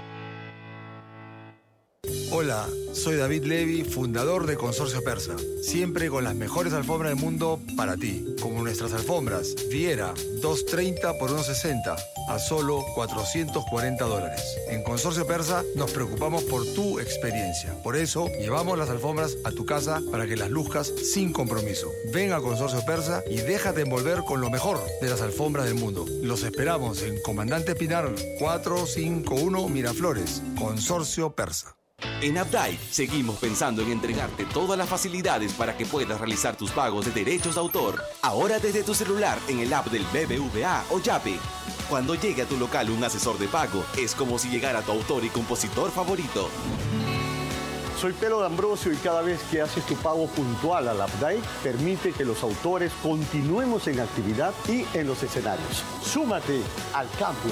Speaker 15: Hola, soy David Levy, fundador de Consorcio Persa. Siempre con las mejores alfombras del mundo para ti. Como nuestras alfombras Viera, 230 por 160, a solo $440. En Consorcio Persa nos preocupamos por tu experiencia. Por eso, llevamos las alfombras a tu casa para que las luzcas sin compromiso. Ven a Consorcio Persa y déjate envolver con lo mejor de las alfombras del mundo. Los esperamos en Comandante Pinar 451 Miraflores. Consorcio Persa.
Speaker 16: En Updike seguimos pensando en entregarte todas las facilidades para que puedas realizar tus pagos de derechos de autor. Ahora desde tu celular en el app del BBVA o Yape. Cuando llegue a tu local un asesor de pago, es como si llegara tu autor y compositor favorito.
Speaker 17: Soy Pedro D'Ambrosio y cada vez que haces tu pago puntual al Updike, permite que los autores continuemos en actividad y en los escenarios. Súmate al cambio.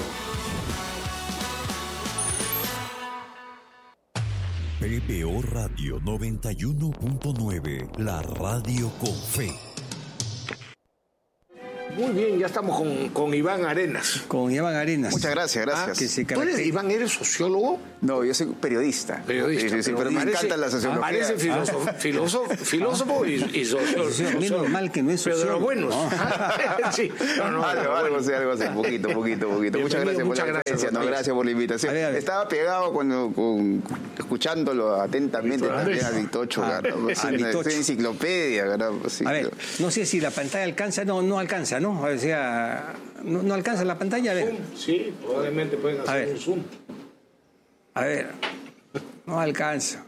Speaker 3: PBO Radio 91.9, la radio con fe.
Speaker 12: Muy bien, ya estamos con Iván Arenas.
Speaker 1: Con Iván Arenas.
Speaker 18: Muchas gracias, gracias.
Speaker 12: ¿Tú eres, Iván, eres sociólogo?
Speaker 18: No, yo soy periodista.
Speaker 12: Periodista.
Speaker 18: Sí, pero me encanta la sociología.
Speaker 12: Parece filósofo y sociólogo.
Speaker 1: Menos mal que no es sociólogo.
Speaker 12: Pero de los buenos.
Speaker 1: No.
Speaker 12: Sí.
Speaker 18: Algo así. Poquito. Muchas gracias por la presencia. Gracias por la invitación.
Speaker 1: A ver.
Speaker 18: Estaba pegado escuchándolo atentamente también a Vitocho. Es enciclopedia.
Speaker 1: A ver, no sé si la pantalla alcanza. No alcanza, ¿no? O sea, no alcanza la pantalla. A ver.
Speaker 12: Sí, probablemente pueden hacer un zoom.
Speaker 1: A ver, no alcanza.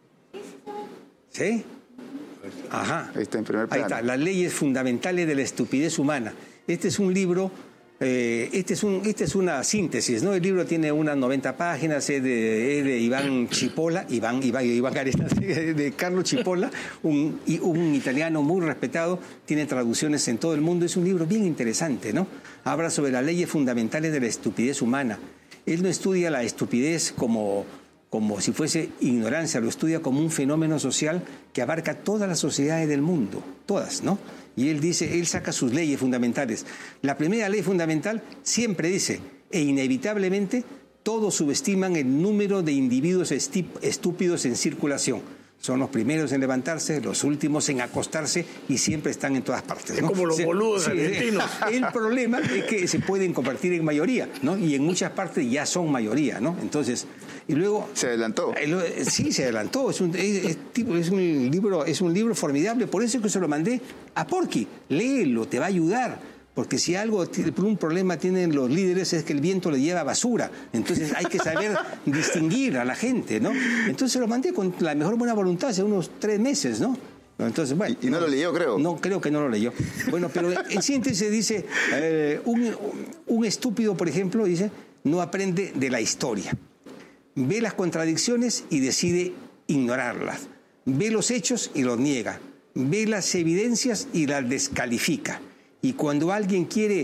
Speaker 1: ¿Sí? Ajá.
Speaker 18: Ahí está en primer plano.
Speaker 1: Ahí está, las leyes fundamentales de la estupidez humana. Este es un libro, este es una síntesis, ¿no? El libro tiene unas 90 páginas, es de Iván Cipolla, Iván Arenas, de Carlo Cipolla, un italiano muy respetado, tiene traducciones en todo el mundo. Es un libro bien interesante, ¿no? Habla sobre las leyes fundamentales de la estupidez humana. Él no estudia la estupidez como si fuese ignorancia, lo estudia como un fenómeno social que abarca todas las sociedades del mundo, todas, ¿no? Y él saca sus leyes fundamentales. La primera ley fundamental siempre dice, e inevitablemente, todos subestiman el número de individuos estúpidos en circulación. Son los primeros en levantarse, los últimos en acostarse y siempre están en todas partes, ¿no?
Speaker 12: Es como los boludos argentinos.
Speaker 1: El problema es que se pueden convertir en mayoría, ¿no? Y en muchas partes ya son mayoría, ¿no? Entonces, y luego...
Speaker 18: ¿Se adelantó?
Speaker 1: Sí, se adelantó. Es un libro formidable. Por eso es que se lo mandé a Porky. Léelo, te va a ayudar. Porque si un problema tienen los líderes es que el viento le lleva basura. Entonces hay que saber distinguir a la gente, ¿no? Entonces lo mandé con la mejor buena voluntad hace unos 3 meses, ¿no? Entonces, bueno,
Speaker 18: y no lo leyó, creo.
Speaker 1: No, creo que no lo leyó. Bueno, pero en síntesis dice, un estúpido, por ejemplo, dice, no aprende de la historia. Ve las contradicciones y decide ignorarlas. Ve los hechos y los niega. Ve las evidencias y las descalifica. Y cuando alguien quiere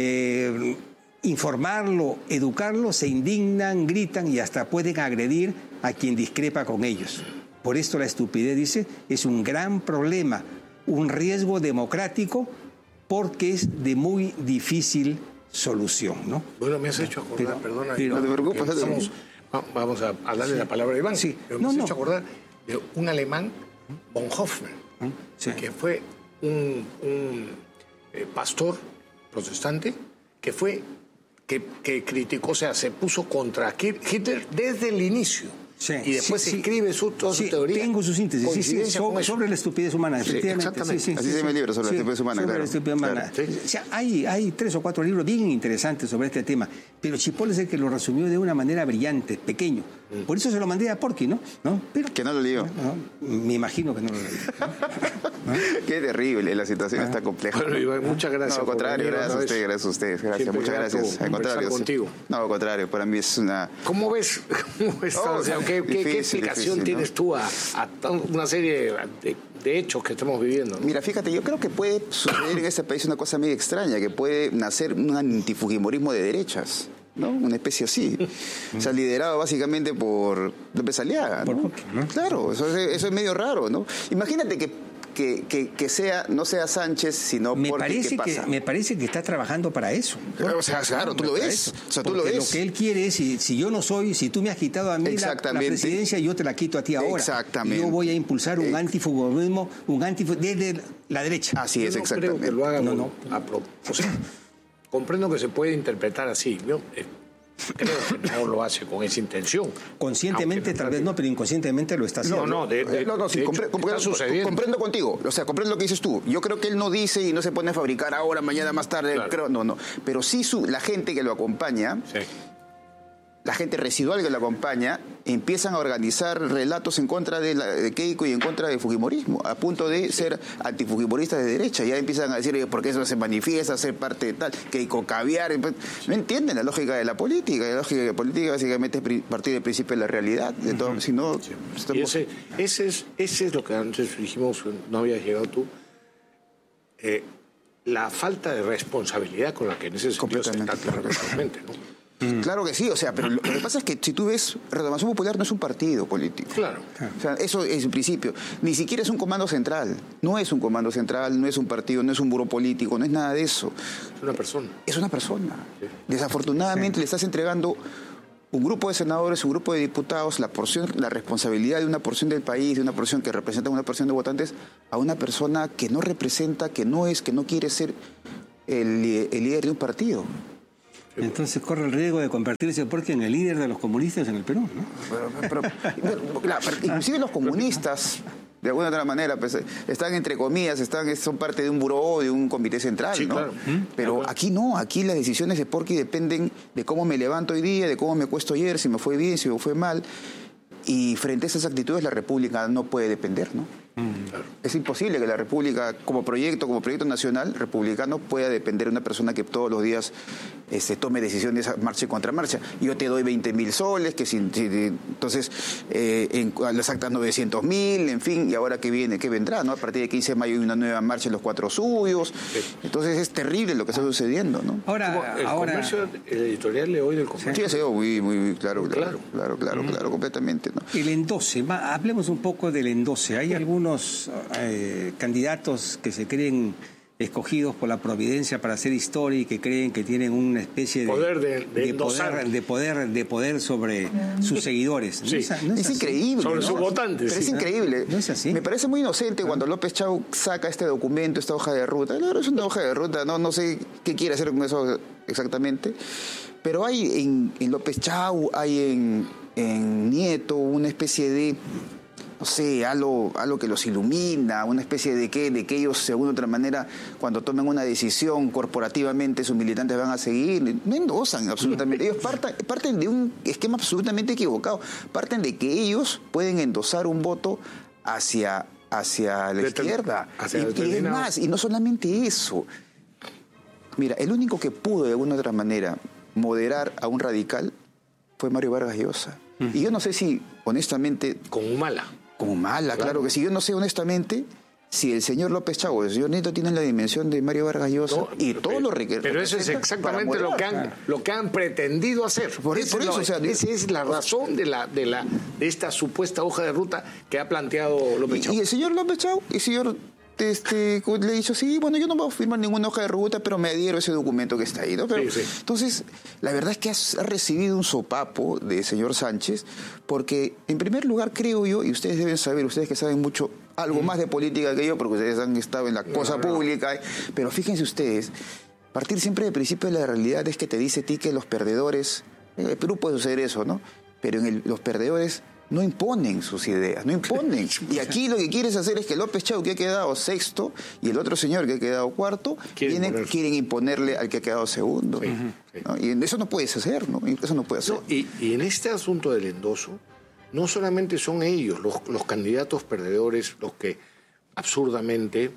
Speaker 1: informarlo, educarlo, se indignan, gritan y hasta pueden agredir a quien discrepa con ellos. Por esto la estupidez, dice, es un gran problema, un riesgo democrático porque es de muy difícil solución, ¿no?
Speaker 12: Bueno, me has hecho acordar, perdona.
Speaker 18: No te preocupes.
Speaker 12: Vamos a hablarle la palabra a Iván.
Speaker 1: Sí.
Speaker 12: Pero me has hecho acordar de un alemán, Bonhoeffer, que fue un pastor protestante que criticó, o sea, se puso contra Hitler desde el inicio.
Speaker 1: Sí,
Speaker 12: y después escribe toda su teoría.
Speaker 1: Tengo su síntesis, sobre la estupidez humana, efectivamente.
Speaker 18: Exactamente. Así se llama el libro, sobre la estupidez humana.
Speaker 1: Sobre la estupidez humana. Claro. O sea, hay 3 o 4 libros bien interesantes sobre este tema, pero Cipolla es el que lo resumió de una manera brillante, pequeño. Por eso se lo mandé a Porky, ¿no? Pero,
Speaker 18: que no lo leyó.
Speaker 1: Me imagino que no lo leyó.
Speaker 18: Qué terrible, la situación está compleja.
Speaker 12: Bueno, Iván, muchas gracias.
Speaker 18: No, al contrario, gracias a usted. Gracias, muchas gracias. Al contrario.
Speaker 12: Contigo.
Speaker 18: No, al contrario, para mí es una...
Speaker 12: ¿Cómo ves? ¿Qué explicación tienes tú a una serie de hechos que estamos viviendo, ¿no?
Speaker 18: Mira, fíjate, yo creo que puede suceder en este país una cosa medio extraña, que puede nacer un antifujimorismo de derechas, ¿no? Una especie así. O sea, liderado básicamente por López Aliaga, ¿no? Claro, eso es medio raro, ¿no? Imagínate que no sea Sánchez, sino ¿qué pasa?
Speaker 1: Me parece que está trabajando para eso.
Speaker 18: O sea, claro, tú lo ves. O sea, tú lo ves.
Speaker 1: Lo que él quiere es, si yo no soy, si tú me has quitado a mí la presidencia, yo te la quito a ti ahora.
Speaker 18: Exactamente.
Speaker 1: Y yo voy a impulsar un antifugorismo, desde la derecha.
Speaker 18: Así es, exactamente.
Speaker 12: Creo que lo haga o sea, comprendo que se puede interpretar así. Yo creo que no lo hace con esa intención.
Speaker 1: Conscientemente tal vez no, pero inconscientemente lo está haciendo.
Speaker 18: Comprendo contigo. O sea, comprendo lo que dices tú. Yo creo que él no dice y no se pone a fabricar ahora, mañana, más tarde. Claro. No. Pero sí la gente que lo acompaña la gente residual que lo acompaña, empiezan a organizar relatos en contra de Keiko y en contra del fujimorismo, a punto de ser antifujimoristas de derecha. Ya empiezan a decir, ¿por qué eso se manifiesta, ser parte de tal? Keiko caviar. No entienden la lógica de la política. La lógica de la política básicamente es partir del principio de la realidad. Entonces, si no, estamos...
Speaker 12: Y ese es lo que antes dijimos, no habías llegado tú. La falta de responsabilidad con la que en ese sentido se está claramente, ¿no?
Speaker 18: Claro que sí, o sea, pero lo que pasa es que si tú ves, Renovación Popular no es un partido político.
Speaker 12: Claro.
Speaker 18: O sea, eso es en principio. Ni siquiera es un comando central. No es un comando central, no es un partido, no es un buró político, no es nada de eso.
Speaker 12: Es una persona.
Speaker 18: Es una persona.
Speaker 12: Sí.
Speaker 18: Desafortunadamente le estás entregando un grupo de senadores, un grupo de diputados, la responsabilidad de una porción del país, de una porción que representa una porción de votantes, a una persona que no representa, que no quiere ser el líder de un partido.
Speaker 1: Entonces corre el riesgo de convertirse porque en el líder de los comunistas en el Perú, ¿no?
Speaker 18: Pero inclusive los comunistas, de alguna otra manera, pues, están entre comillas, son parte de un buró, de un comité central,
Speaker 12: sí,
Speaker 18: ¿no?
Speaker 12: Claro.
Speaker 18: Pero aquí no, aquí las decisiones de Porky dependen de cómo me levanto hoy día, de cómo me acuesto ayer, si me fue bien, si me fue mal. Y frente a esas actitudes la República no puede depender, ¿no?
Speaker 12: Claro.
Speaker 18: Es imposible que la República, como proyecto nacional republicano, pueda depender de una persona que todos los días tome decisiones marcha y contramarcha. Yo te doy 20.000 soles, entonces las actas 900.000, en fin, y ahora ¿qué vendrá? ¿No? A partir de 15 de mayo hay una nueva marcha en los 4 suyos. Sí. Entonces es terrible lo que está sucediendo, ¿no?
Speaker 12: El comercio, el editorial de hoy del comercio.
Speaker 18: Sí, ha sido muy claro, completamente, ¿no?
Speaker 1: El endose, hablemos un poco del endose. Hay algunos candidatos que se creen escogidos por la providencia para hacer historia y que creen que tienen una especie de poder sobre sus seguidores.
Speaker 18: Sí. Es increíble.
Speaker 12: Sobre sus votantes.
Speaker 18: Pero es increíble.
Speaker 1: No es así.
Speaker 18: Me parece muy inocente cuando López Chau saca este documento, esta hoja de ruta. Claro, es una hoja de ruta, no sé qué quiere hacer con eso exactamente. Pero hay en López Chau, hay en Nieto una especie de... no sé, algo que los ilumina, una especie de que ellos, de alguna otra manera, cuando tomen una decisión corporativamente, sus militantes van a seguir. No endosan absolutamente. Ellos parten de un esquema absolutamente equivocado. Parten de que ellos pueden endosar un voto hacia la izquierda. Y es más, y no solamente eso. Mira, el único que pudo, de alguna otra manera, moderar a un radical fue Mario Vargas Llosa. Y yo no sé si, honestamente...
Speaker 12: Con Humala,
Speaker 18: claro que sí. Yo no sé, honestamente, si el señor López Chau, el señor Nieto tienen la dimensión de Mario Vargas Llosa y todo lo requiere.
Speaker 12: Pero eso es exactamente lo que han pretendido hacer.
Speaker 18: Por eso, o sea,
Speaker 12: esa es la razón de esta supuesta hoja de ruta que ha planteado López Chau.
Speaker 18: Y el señor López Chau, el señor... le he dicho, sí, bueno, yo no voy a firmar ninguna hoja de ruta, pero me adhiero a ese documento que está ahí, ¿no? Pero, sí. Entonces, la verdad es que ha recibido un sopapo del señor Sánchez, porque, en primer lugar, creo yo, y ustedes deben saber, ustedes que saben mucho, algo más de política que yo, porque ustedes han estado en la cosa pública, pero fíjense ustedes, partir siempre del principio de la realidad es que te dice a ti que los perdedores, en el Perú puede suceder eso, ¿no? Pero los perdedores no imponen sus ideas, no imponen. Y aquí lo que quieres hacer es que López Chau, que ha quedado sexto, y el otro señor que ha quedado cuarto, quieren imponerle al que ha quedado segundo. Sí, sí. ¿No? Y eso no puedes hacer, ¿no? Eso no puede hacer.
Speaker 12: No, y en este asunto del endoso, no solamente son ellos, los candidatos perdedores, los que absurdamente,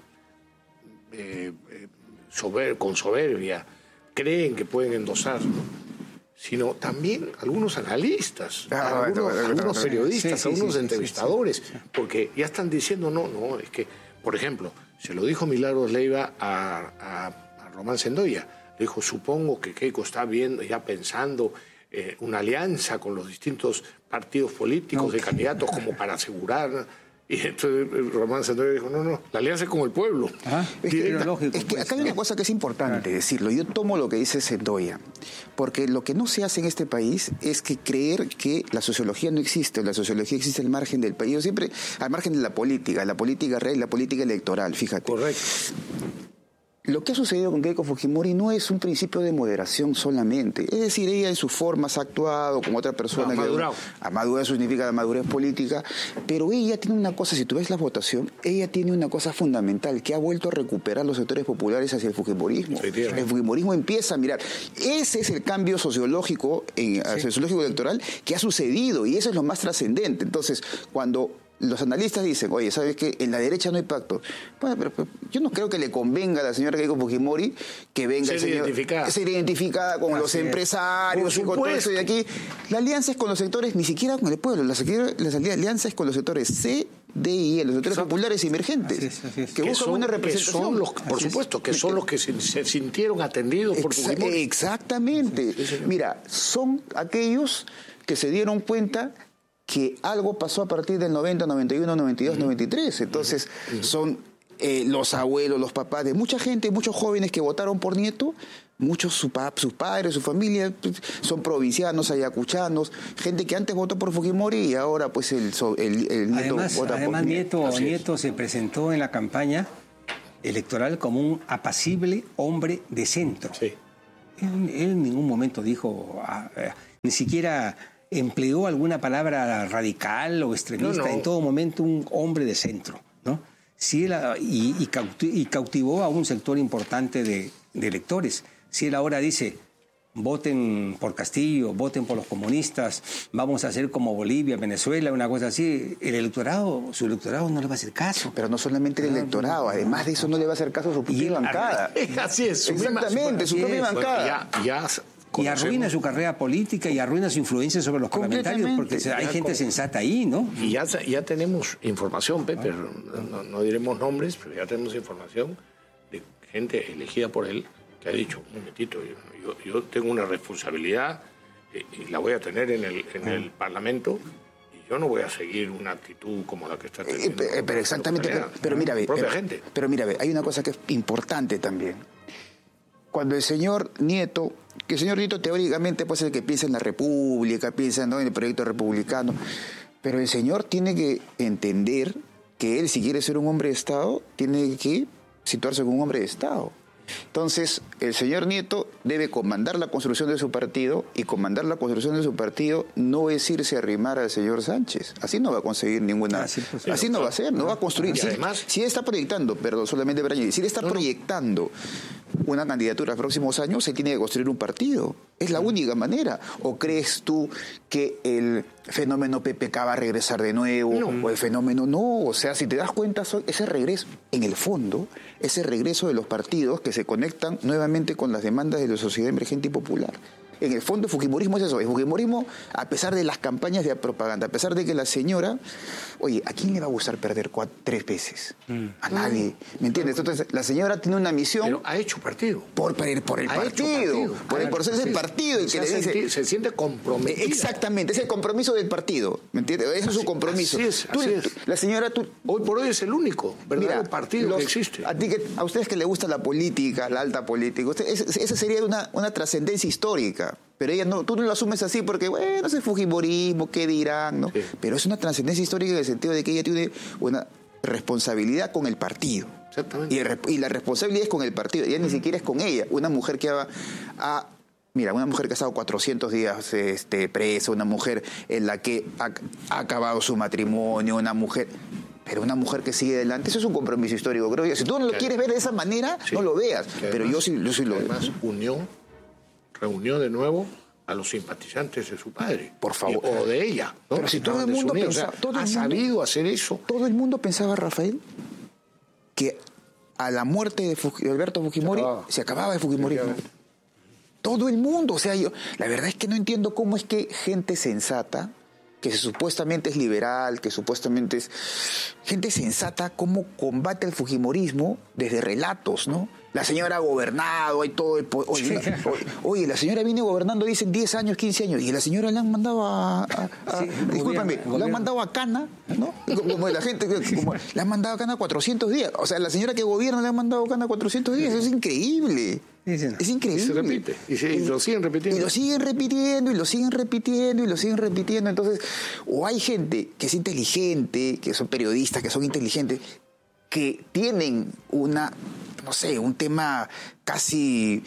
Speaker 12: con soberbia, creen que pueden endosar, ¿no? Sino también algunos analistas, algunos periodistas, algunos entrevistadores, porque ya están diciendo, no, es que, por ejemplo, se lo dijo Milagros Leiva a Román Sendoya, le dijo, supongo que Keiko está viendo, ya pensando una alianza con los distintos partidos políticos de candidatos como para asegurar... Y entonces Román Sendoya dijo, no, la alianza es con el pueblo.
Speaker 18: Es que acá hay una cosa que es importante decirlo. Yo tomo lo que dice Sendoya, porque lo que no se hace en este país es que creer que la sociología no existe, o la sociología existe al margen del país, siempre al margen de la política real, la política electoral, fíjate.
Speaker 12: Correcto.
Speaker 18: lo que ha sucedido con Keiko Fujimori no es un principio de moderación solamente. Es decir, ella en sus formas ha actuado como otra persona.
Speaker 12: No, ha madurado.
Speaker 18: Ha madurado, eso significa la madurez política. Pero ella tiene una cosa, si tú ves la votación, ella tiene una cosa fundamental, que ha vuelto a recuperar los sectores populares hacia el Fujimorismo. El Fujimorismo empieza a mirar. Ese es el cambio sociológico, sociológico electoral que ha sucedido, y eso es lo más trascendente. Entonces, cuando los analistas dicen, oye, ¿sabes qué? En la derecha no hay pacto. Bueno, pero yo no creo que le convenga a la señora Keiko Fujimori que venga ser identificada con los empresarios, con todo eso de aquí. La alianza es con los sectores, ni siquiera con el pueblo, la alianza es con los sectores CDI, los sectores populares emergentes, que buscan una representación.
Speaker 12: Por supuesto, que son los que se sintieron atendidos por Fujimori.
Speaker 18: Exactamente. Mira, son aquellos que se dieron cuenta que algo pasó a partir del 90, 91, 92, 93. Entonces, son los abuelos, los papás de mucha gente, muchos jóvenes que votaron por Nieto, muchos sus padres, su familia, son provincianos, ayacuchanos, gente que antes votó por Fujimori y ahora pues el Nieto vota por Nieto.
Speaker 1: Además, Nieto se presentó en la campaña electoral como un apacible hombre de centro. Sí. Él en ningún momento dijo, ni siquiera empleó alguna palabra radical o extremista. En todo momento un hombre de centro, ¿no? Si él, y cautivó a un sector importante de electores. Si él ahora dice, voten por Castillo, voten por los comunistas, vamos a hacer como Bolivia, Venezuela, una cosa así, su electorado no le va a hacer caso.
Speaker 18: Pero no solamente el electorado, además de eso no le va a hacer caso a su propia bancada.
Speaker 12: Así es.
Speaker 18: Exactamente, su propia bancada.
Speaker 1: Y arruina su carrera política y arruina su influencia sobre los parlamentarios, porque hay gente sensata ahí, ¿no?
Speaker 12: Y ya tenemos información, Pepe, no diremos nombres, pero ya tenemos información de gente elegida por él que ha dicho, un momentito, yo tengo una responsabilidad y la voy a tener en el Parlamento, y yo no voy a seguir una actitud como la que está teniendo.
Speaker 18: Pero exactamente, pero mira,
Speaker 12: gente.
Speaker 18: Pero mira, hay una cosa que es importante también. Cuando el señor Nieto, que el señor Nieto teóricamente puede ser el que piensa en la República, piensa, ¿no?, en el proyecto republicano, pero el señor tiene que entender que él, si quiere ser un hombre de Estado, tiene que situarse como un hombre de Estado. Entonces, el señor Nieto debe comandar la construcción de su partido, y comandar la construcción de su partido no es irse a arrimar al señor Sánchez. Así no va a conseguir ninguna... Así no va a ser, no va a construir.
Speaker 12: Y además,
Speaker 18: si él está proyectando, solamente para añadir, si él está proyectando una candidatura a los próximos años, se tiene que construir un partido. Es la única manera. ¿O crees tú que el fenómeno PPK va a regresar de nuevo? No. O el fenómeno no. O sea, si te das cuenta, ese regreso, en el fondo, ese regreso de los partidos que se conectan nuevamente con las demandas de la sociedad emergente y popular. En el fondo, el fujimorismo es eso. El fujimorismo, a pesar de las campañas de propaganda, a pesar de que la señora... Oye, ¿a quién le va a gustar perder 3 veces? A nadie. ¿Me entiendes? Entonces, la señora tiene una misión...
Speaker 12: Pero ha hecho partido.
Speaker 18: Por el partido. Por ser el partido el que le dice...
Speaker 12: Se siente comprometido.
Speaker 18: Exactamente. Es el compromiso del partido. ¿Me entiendes? Ese es su compromiso.
Speaker 12: Así es.
Speaker 18: La señora...
Speaker 12: Hoy por hoy es el único verdadero partido que existe.
Speaker 18: A ustedes que les gusta la política, la alta política, esa sería una trascendencia histórica. Pero ella tú no lo asumes así porque, bueno, es el fujimorismo, ¿qué dirán? ¿No? Sí. Pero es una trascendencia histórica en el sentido de que ella tiene una responsabilidad con el partido.
Speaker 12: Exactamente.
Speaker 18: Y la responsabilidad es con el partido, ella ni siquiera es con ella. Una mujer que una mujer que ha estado 400 días presa, una mujer en la que ha acabado su matrimonio, una mujer... Pero una mujer que sigue adelante, eso es un compromiso histórico, creo yo. Si tú no lo quieres ver de esa manera, no lo veas. Pero yo sí lo veo.
Speaker 12: Además, reunió de nuevo a los simpatizantes de su padre.
Speaker 18: Por favor.
Speaker 12: O de ella, ¿no?
Speaker 18: Pero si todo el mundo pensaba...
Speaker 12: ha sabido hacer eso.
Speaker 18: Todo el mundo pensaba, Rafael, que a la muerte de Alberto Fujimori se acababa el fujimorismo. Todo el mundo. O sea, la verdad es que no entiendo cómo es que gente sensata, que supuestamente es liberal, que supuestamente es gente sensata, cómo combate el fujimorismo desde relatos, ¿no? La señora ha gobernado, hay todo el... Oye, la señora viene gobernando, dicen 10 años, 15 años, y la señora le han mandado le han mandado a Cana, ¿no? Como la gente, le han mandado a Cana 400 días. O sea, la señora que gobierna le han mandado a Cana 400 días. Es increíble. Es increíble.
Speaker 12: Y se repite. Y lo siguen repitiendo.
Speaker 18: Y lo siguen repitiendo, y lo siguen repitiendo, y lo siguen repitiendo. Entonces, o hay gente que es inteligente, que son periodistas, que son inteligentes, que tienen una no sé, un tema casi,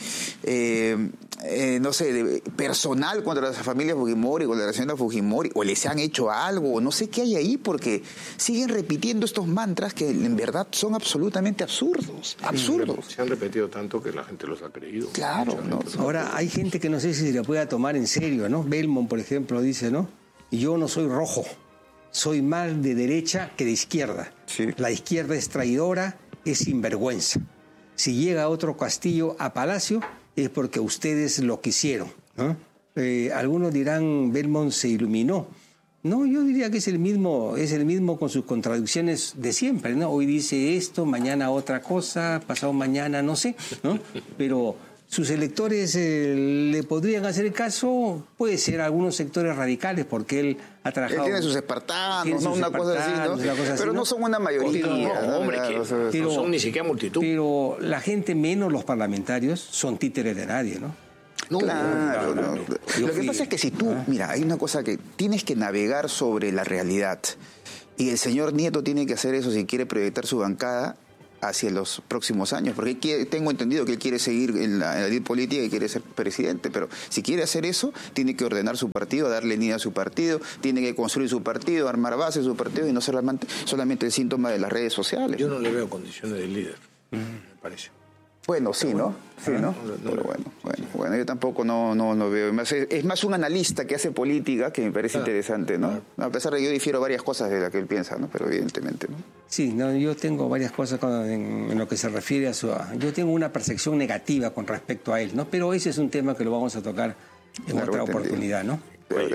Speaker 18: no sé, personal contra la familia Fujimori, contra la señora Fujimori, o les han hecho algo, o no sé qué hay ahí, porque siguen repitiendo estos mantras que en verdad son absolutamente absurdos.
Speaker 12: Se han repetido tanto que la gente los ha creído.
Speaker 18: Claro, ¿no?
Speaker 1: Ahora, hay gente que no sé si se la pueda tomar en serio, ¿no? Belmont, por ejemplo, dice, ¿no? Yo no soy rojo, soy más de derecha que de izquierda.
Speaker 18: Sí.
Speaker 1: La izquierda es traidora, es sinvergüenza. Si llega otro Castillo a Palacio es porque ustedes lo quisieron, ¿no? Algunos dirán, Belmont se iluminó. No, yo diría que es el mismo con sus contradicciones de siempre, ¿no? Hoy dice esto, mañana otra cosa, pasado mañana no sé, ¿no? Pero sus electores le podrían hacer caso, puede ser algunos sectores radicales, porque él ha trabajado...
Speaker 18: Él tiene sus espartanos, ¿no? Una cosa así, ¿no? Pero no son una mayoría.
Speaker 12: No, hombre, que no son ni siquiera multitud.
Speaker 1: Pero la gente, menos los parlamentarios, son títeres de nadie, ¿no?
Speaker 18: Claro. Lo que pasa es que si tú, mira, hay una cosa que tienes que navegar sobre la realidad, y el señor Nieto tiene que hacer eso si quiere proyectar su bancada hacia los próximos años, porque tengo entendido que él quiere seguir en la vida política y quiere ser presidente, pero si quiere hacer eso, tiene que ordenar su partido, darle línea a su partido, tiene que construir su partido, armar base de su partido y no solamente el síntoma de las redes sociales.
Speaker 12: Yo no le veo condiciones de líder, me parece.
Speaker 18: Bueno, sí, ¿no? Sí, ¿no? Pero bueno, yo tampoco no veo. Es más un analista que hace política que me parece interesante, ¿no? A pesar de que yo difiero varias cosas de las que él piensa, ¿no? Pero evidentemente, ¿no?
Speaker 1: Sí, no, yo tengo varias cosas en lo que se refiere a su... Yo tengo una percepción negativa con respecto a él, ¿no? Pero ese es un tema que lo vamos a tocar en otra oportunidad, ¿no?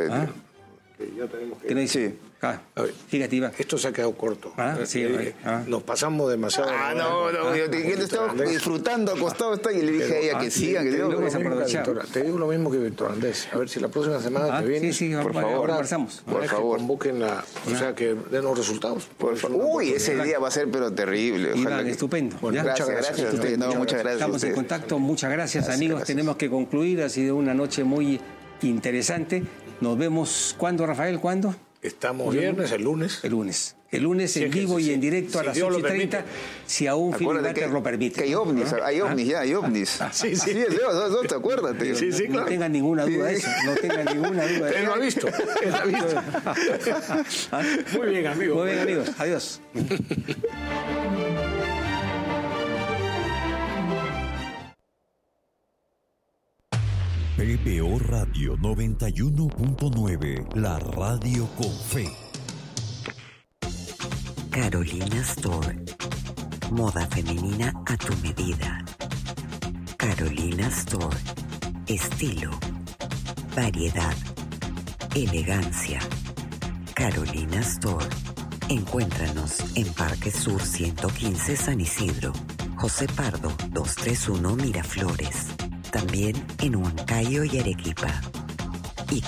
Speaker 12: Ya tenemos que...
Speaker 1: ¿Qué me dice? Sí. Fíjate, Iván.
Speaker 12: Esto se ha quedado corto.
Speaker 1: Sí,
Speaker 12: nos pasamos demasiado.
Speaker 18: Yo estaba disfrutando, acostado, y le dije a ella que sigan, que
Speaker 12: te digo lo mismo que Víctor Andrés. A ver si la próxima semana te viene.
Speaker 1: Sí,
Speaker 18: por favor.
Speaker 1: Conversamos.
Speaker 18: Por favor.
Speaker 12: Convoquen o sea, que den los resultados.
Speaker 18: Uy, ese día va a ser pero terrible.
Speaker 1: Iván, estupendo.
Speaker 18: Muchas gracias a ustedes. Muchas gracias.
Speaker 1: Estamos en contacto. Muchas gracias, amigos. Tenemos que concluir. Ha sido una noche muy interesante. Nos vemos. ¿Cuándo, Rafael? ¿Cuándo?
Speaker 12: Estamos viernes, el lunes.
Speaker 1: El lunes en vivo y en directo a las 8:30, si aún Filiberto lo permite.
Speaker 18: Que hay ovnis, hay ovnis.
Speaker 12: Sí,
Speaker 18: acuérdate.
Speaker 12: Sí, claro.
Speaker 1: No tengan ninguna duda de eso.
Speaker 12: Él lo ha visto. Muy bien, amigos.
Speaker 1: Adiós.
Speaker 3: PBO Radio 91.9, la radio con fe.
Speaker 8: Carolina Store, moda femenina a tu medida. Carolina Store, estilo, variedad, elegancia. Carolina Store, encuéntranos en Parque Sur 115 San Isidro, José Pardo 231 Miraflores. También en Huancayo y Arequipa. Y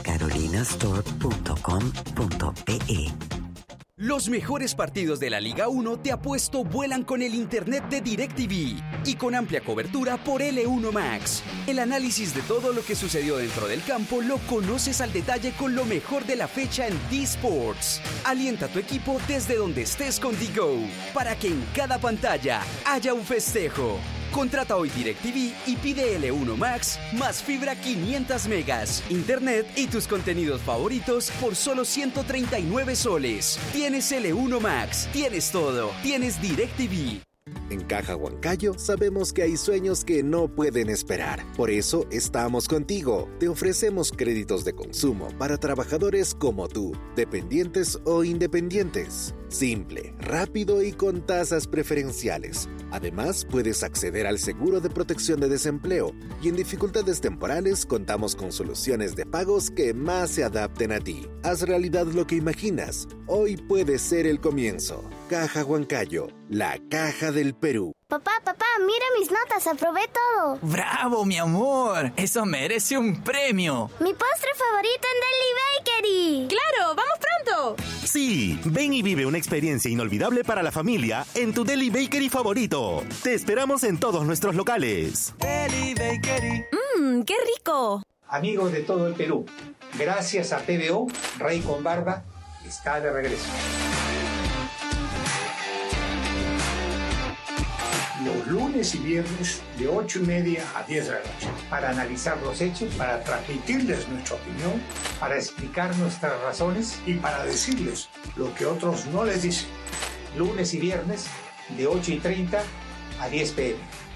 Speaker 8: carolinastore.com.pe.
Speaker 19: Los mejores partidos de la Liga 1 te apuesto vuelan con el internet de DirecTV y con amplia cobertura por L1 Max. El análisis de todo lo que sucedió dentro del campo lo conoces al detalle con lo mejor de la fecha en D-Sports. Alienta a tu equipo desde donde estés con DGO para que en cada pantalla haya un festejo. Contrata hoy DirecTV y pide L1 Max más fibra 500 megas, internet y tus contenidos favoritos por solo 139 soles. Tienes L1 Max, tienes todo, tienes DirecTV.
Speaker 20: En Caja Huancayo sabemos que hay sueños que no pueden esperar. Por eso estamos contigo. Te ofrecemos créditos de consumo para trabajadores como tú, dependientes o independientes. Simple, rápido y con tasas preferenciales. Además, puedes acceder al seguro de protección de desempleo y en dificultades temporales contamos con soluciones de pagos que más se adapten a ti. Haz realidad lo que imaginas. Hoy puede ser el comienzo. Caja Huancayo, la caja del Perú.
Speaker 21: Papá, mira mis notas, aprobé todo.
Speaker 22: ¡Bravo, mi amor! Eso merece un premio.
Speaker 21: Mi postre favorito en Deli Bakery.
Speaker 23: ¡Claro! ¡Vamos pronto!
Speaker 24: Sí, ven y vive una experiencia inolvidable para la familia en tu Deli Bakery favorito. Te esperamos en todos nuestros locales.
Speaker 23: Deli Bakery. ¡Qué rico!
Speaker 1: Amigos de todo el Perú, gracias a PBO, Rey con Barba está de regreso.
Speaker 4: los lunes y viernes de 8:30 a 10 de la noche, para analizar los hechos, para transmitirles nuestra opinión, para explicar nuestras razones y para decirles lo que otros no les dicen. Lunes y viernes de 8:30 a 10 p.m.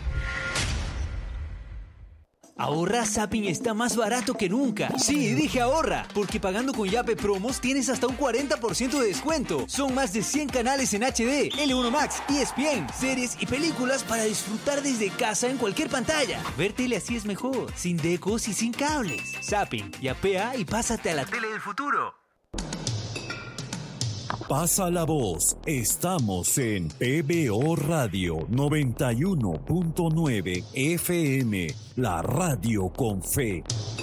Speaker 5: Ahorra, Zapping está más barato que nunca. Sí, dije ahorra, porque pagando con Yape Promos tienes hasta un 40% de descuento. Son más de 100 canales en HD, L1 Max, ESPN, series y películas para disfrutar desde casa en cualquier pantalla. Ver tele así es mejor, sin decos y sin cables. Zapping, yapea y pásate a la tele del futuro.
Speaker 3: Pasa la voz. Estamos en PBO Radio 91.9 FM, la radio con fe.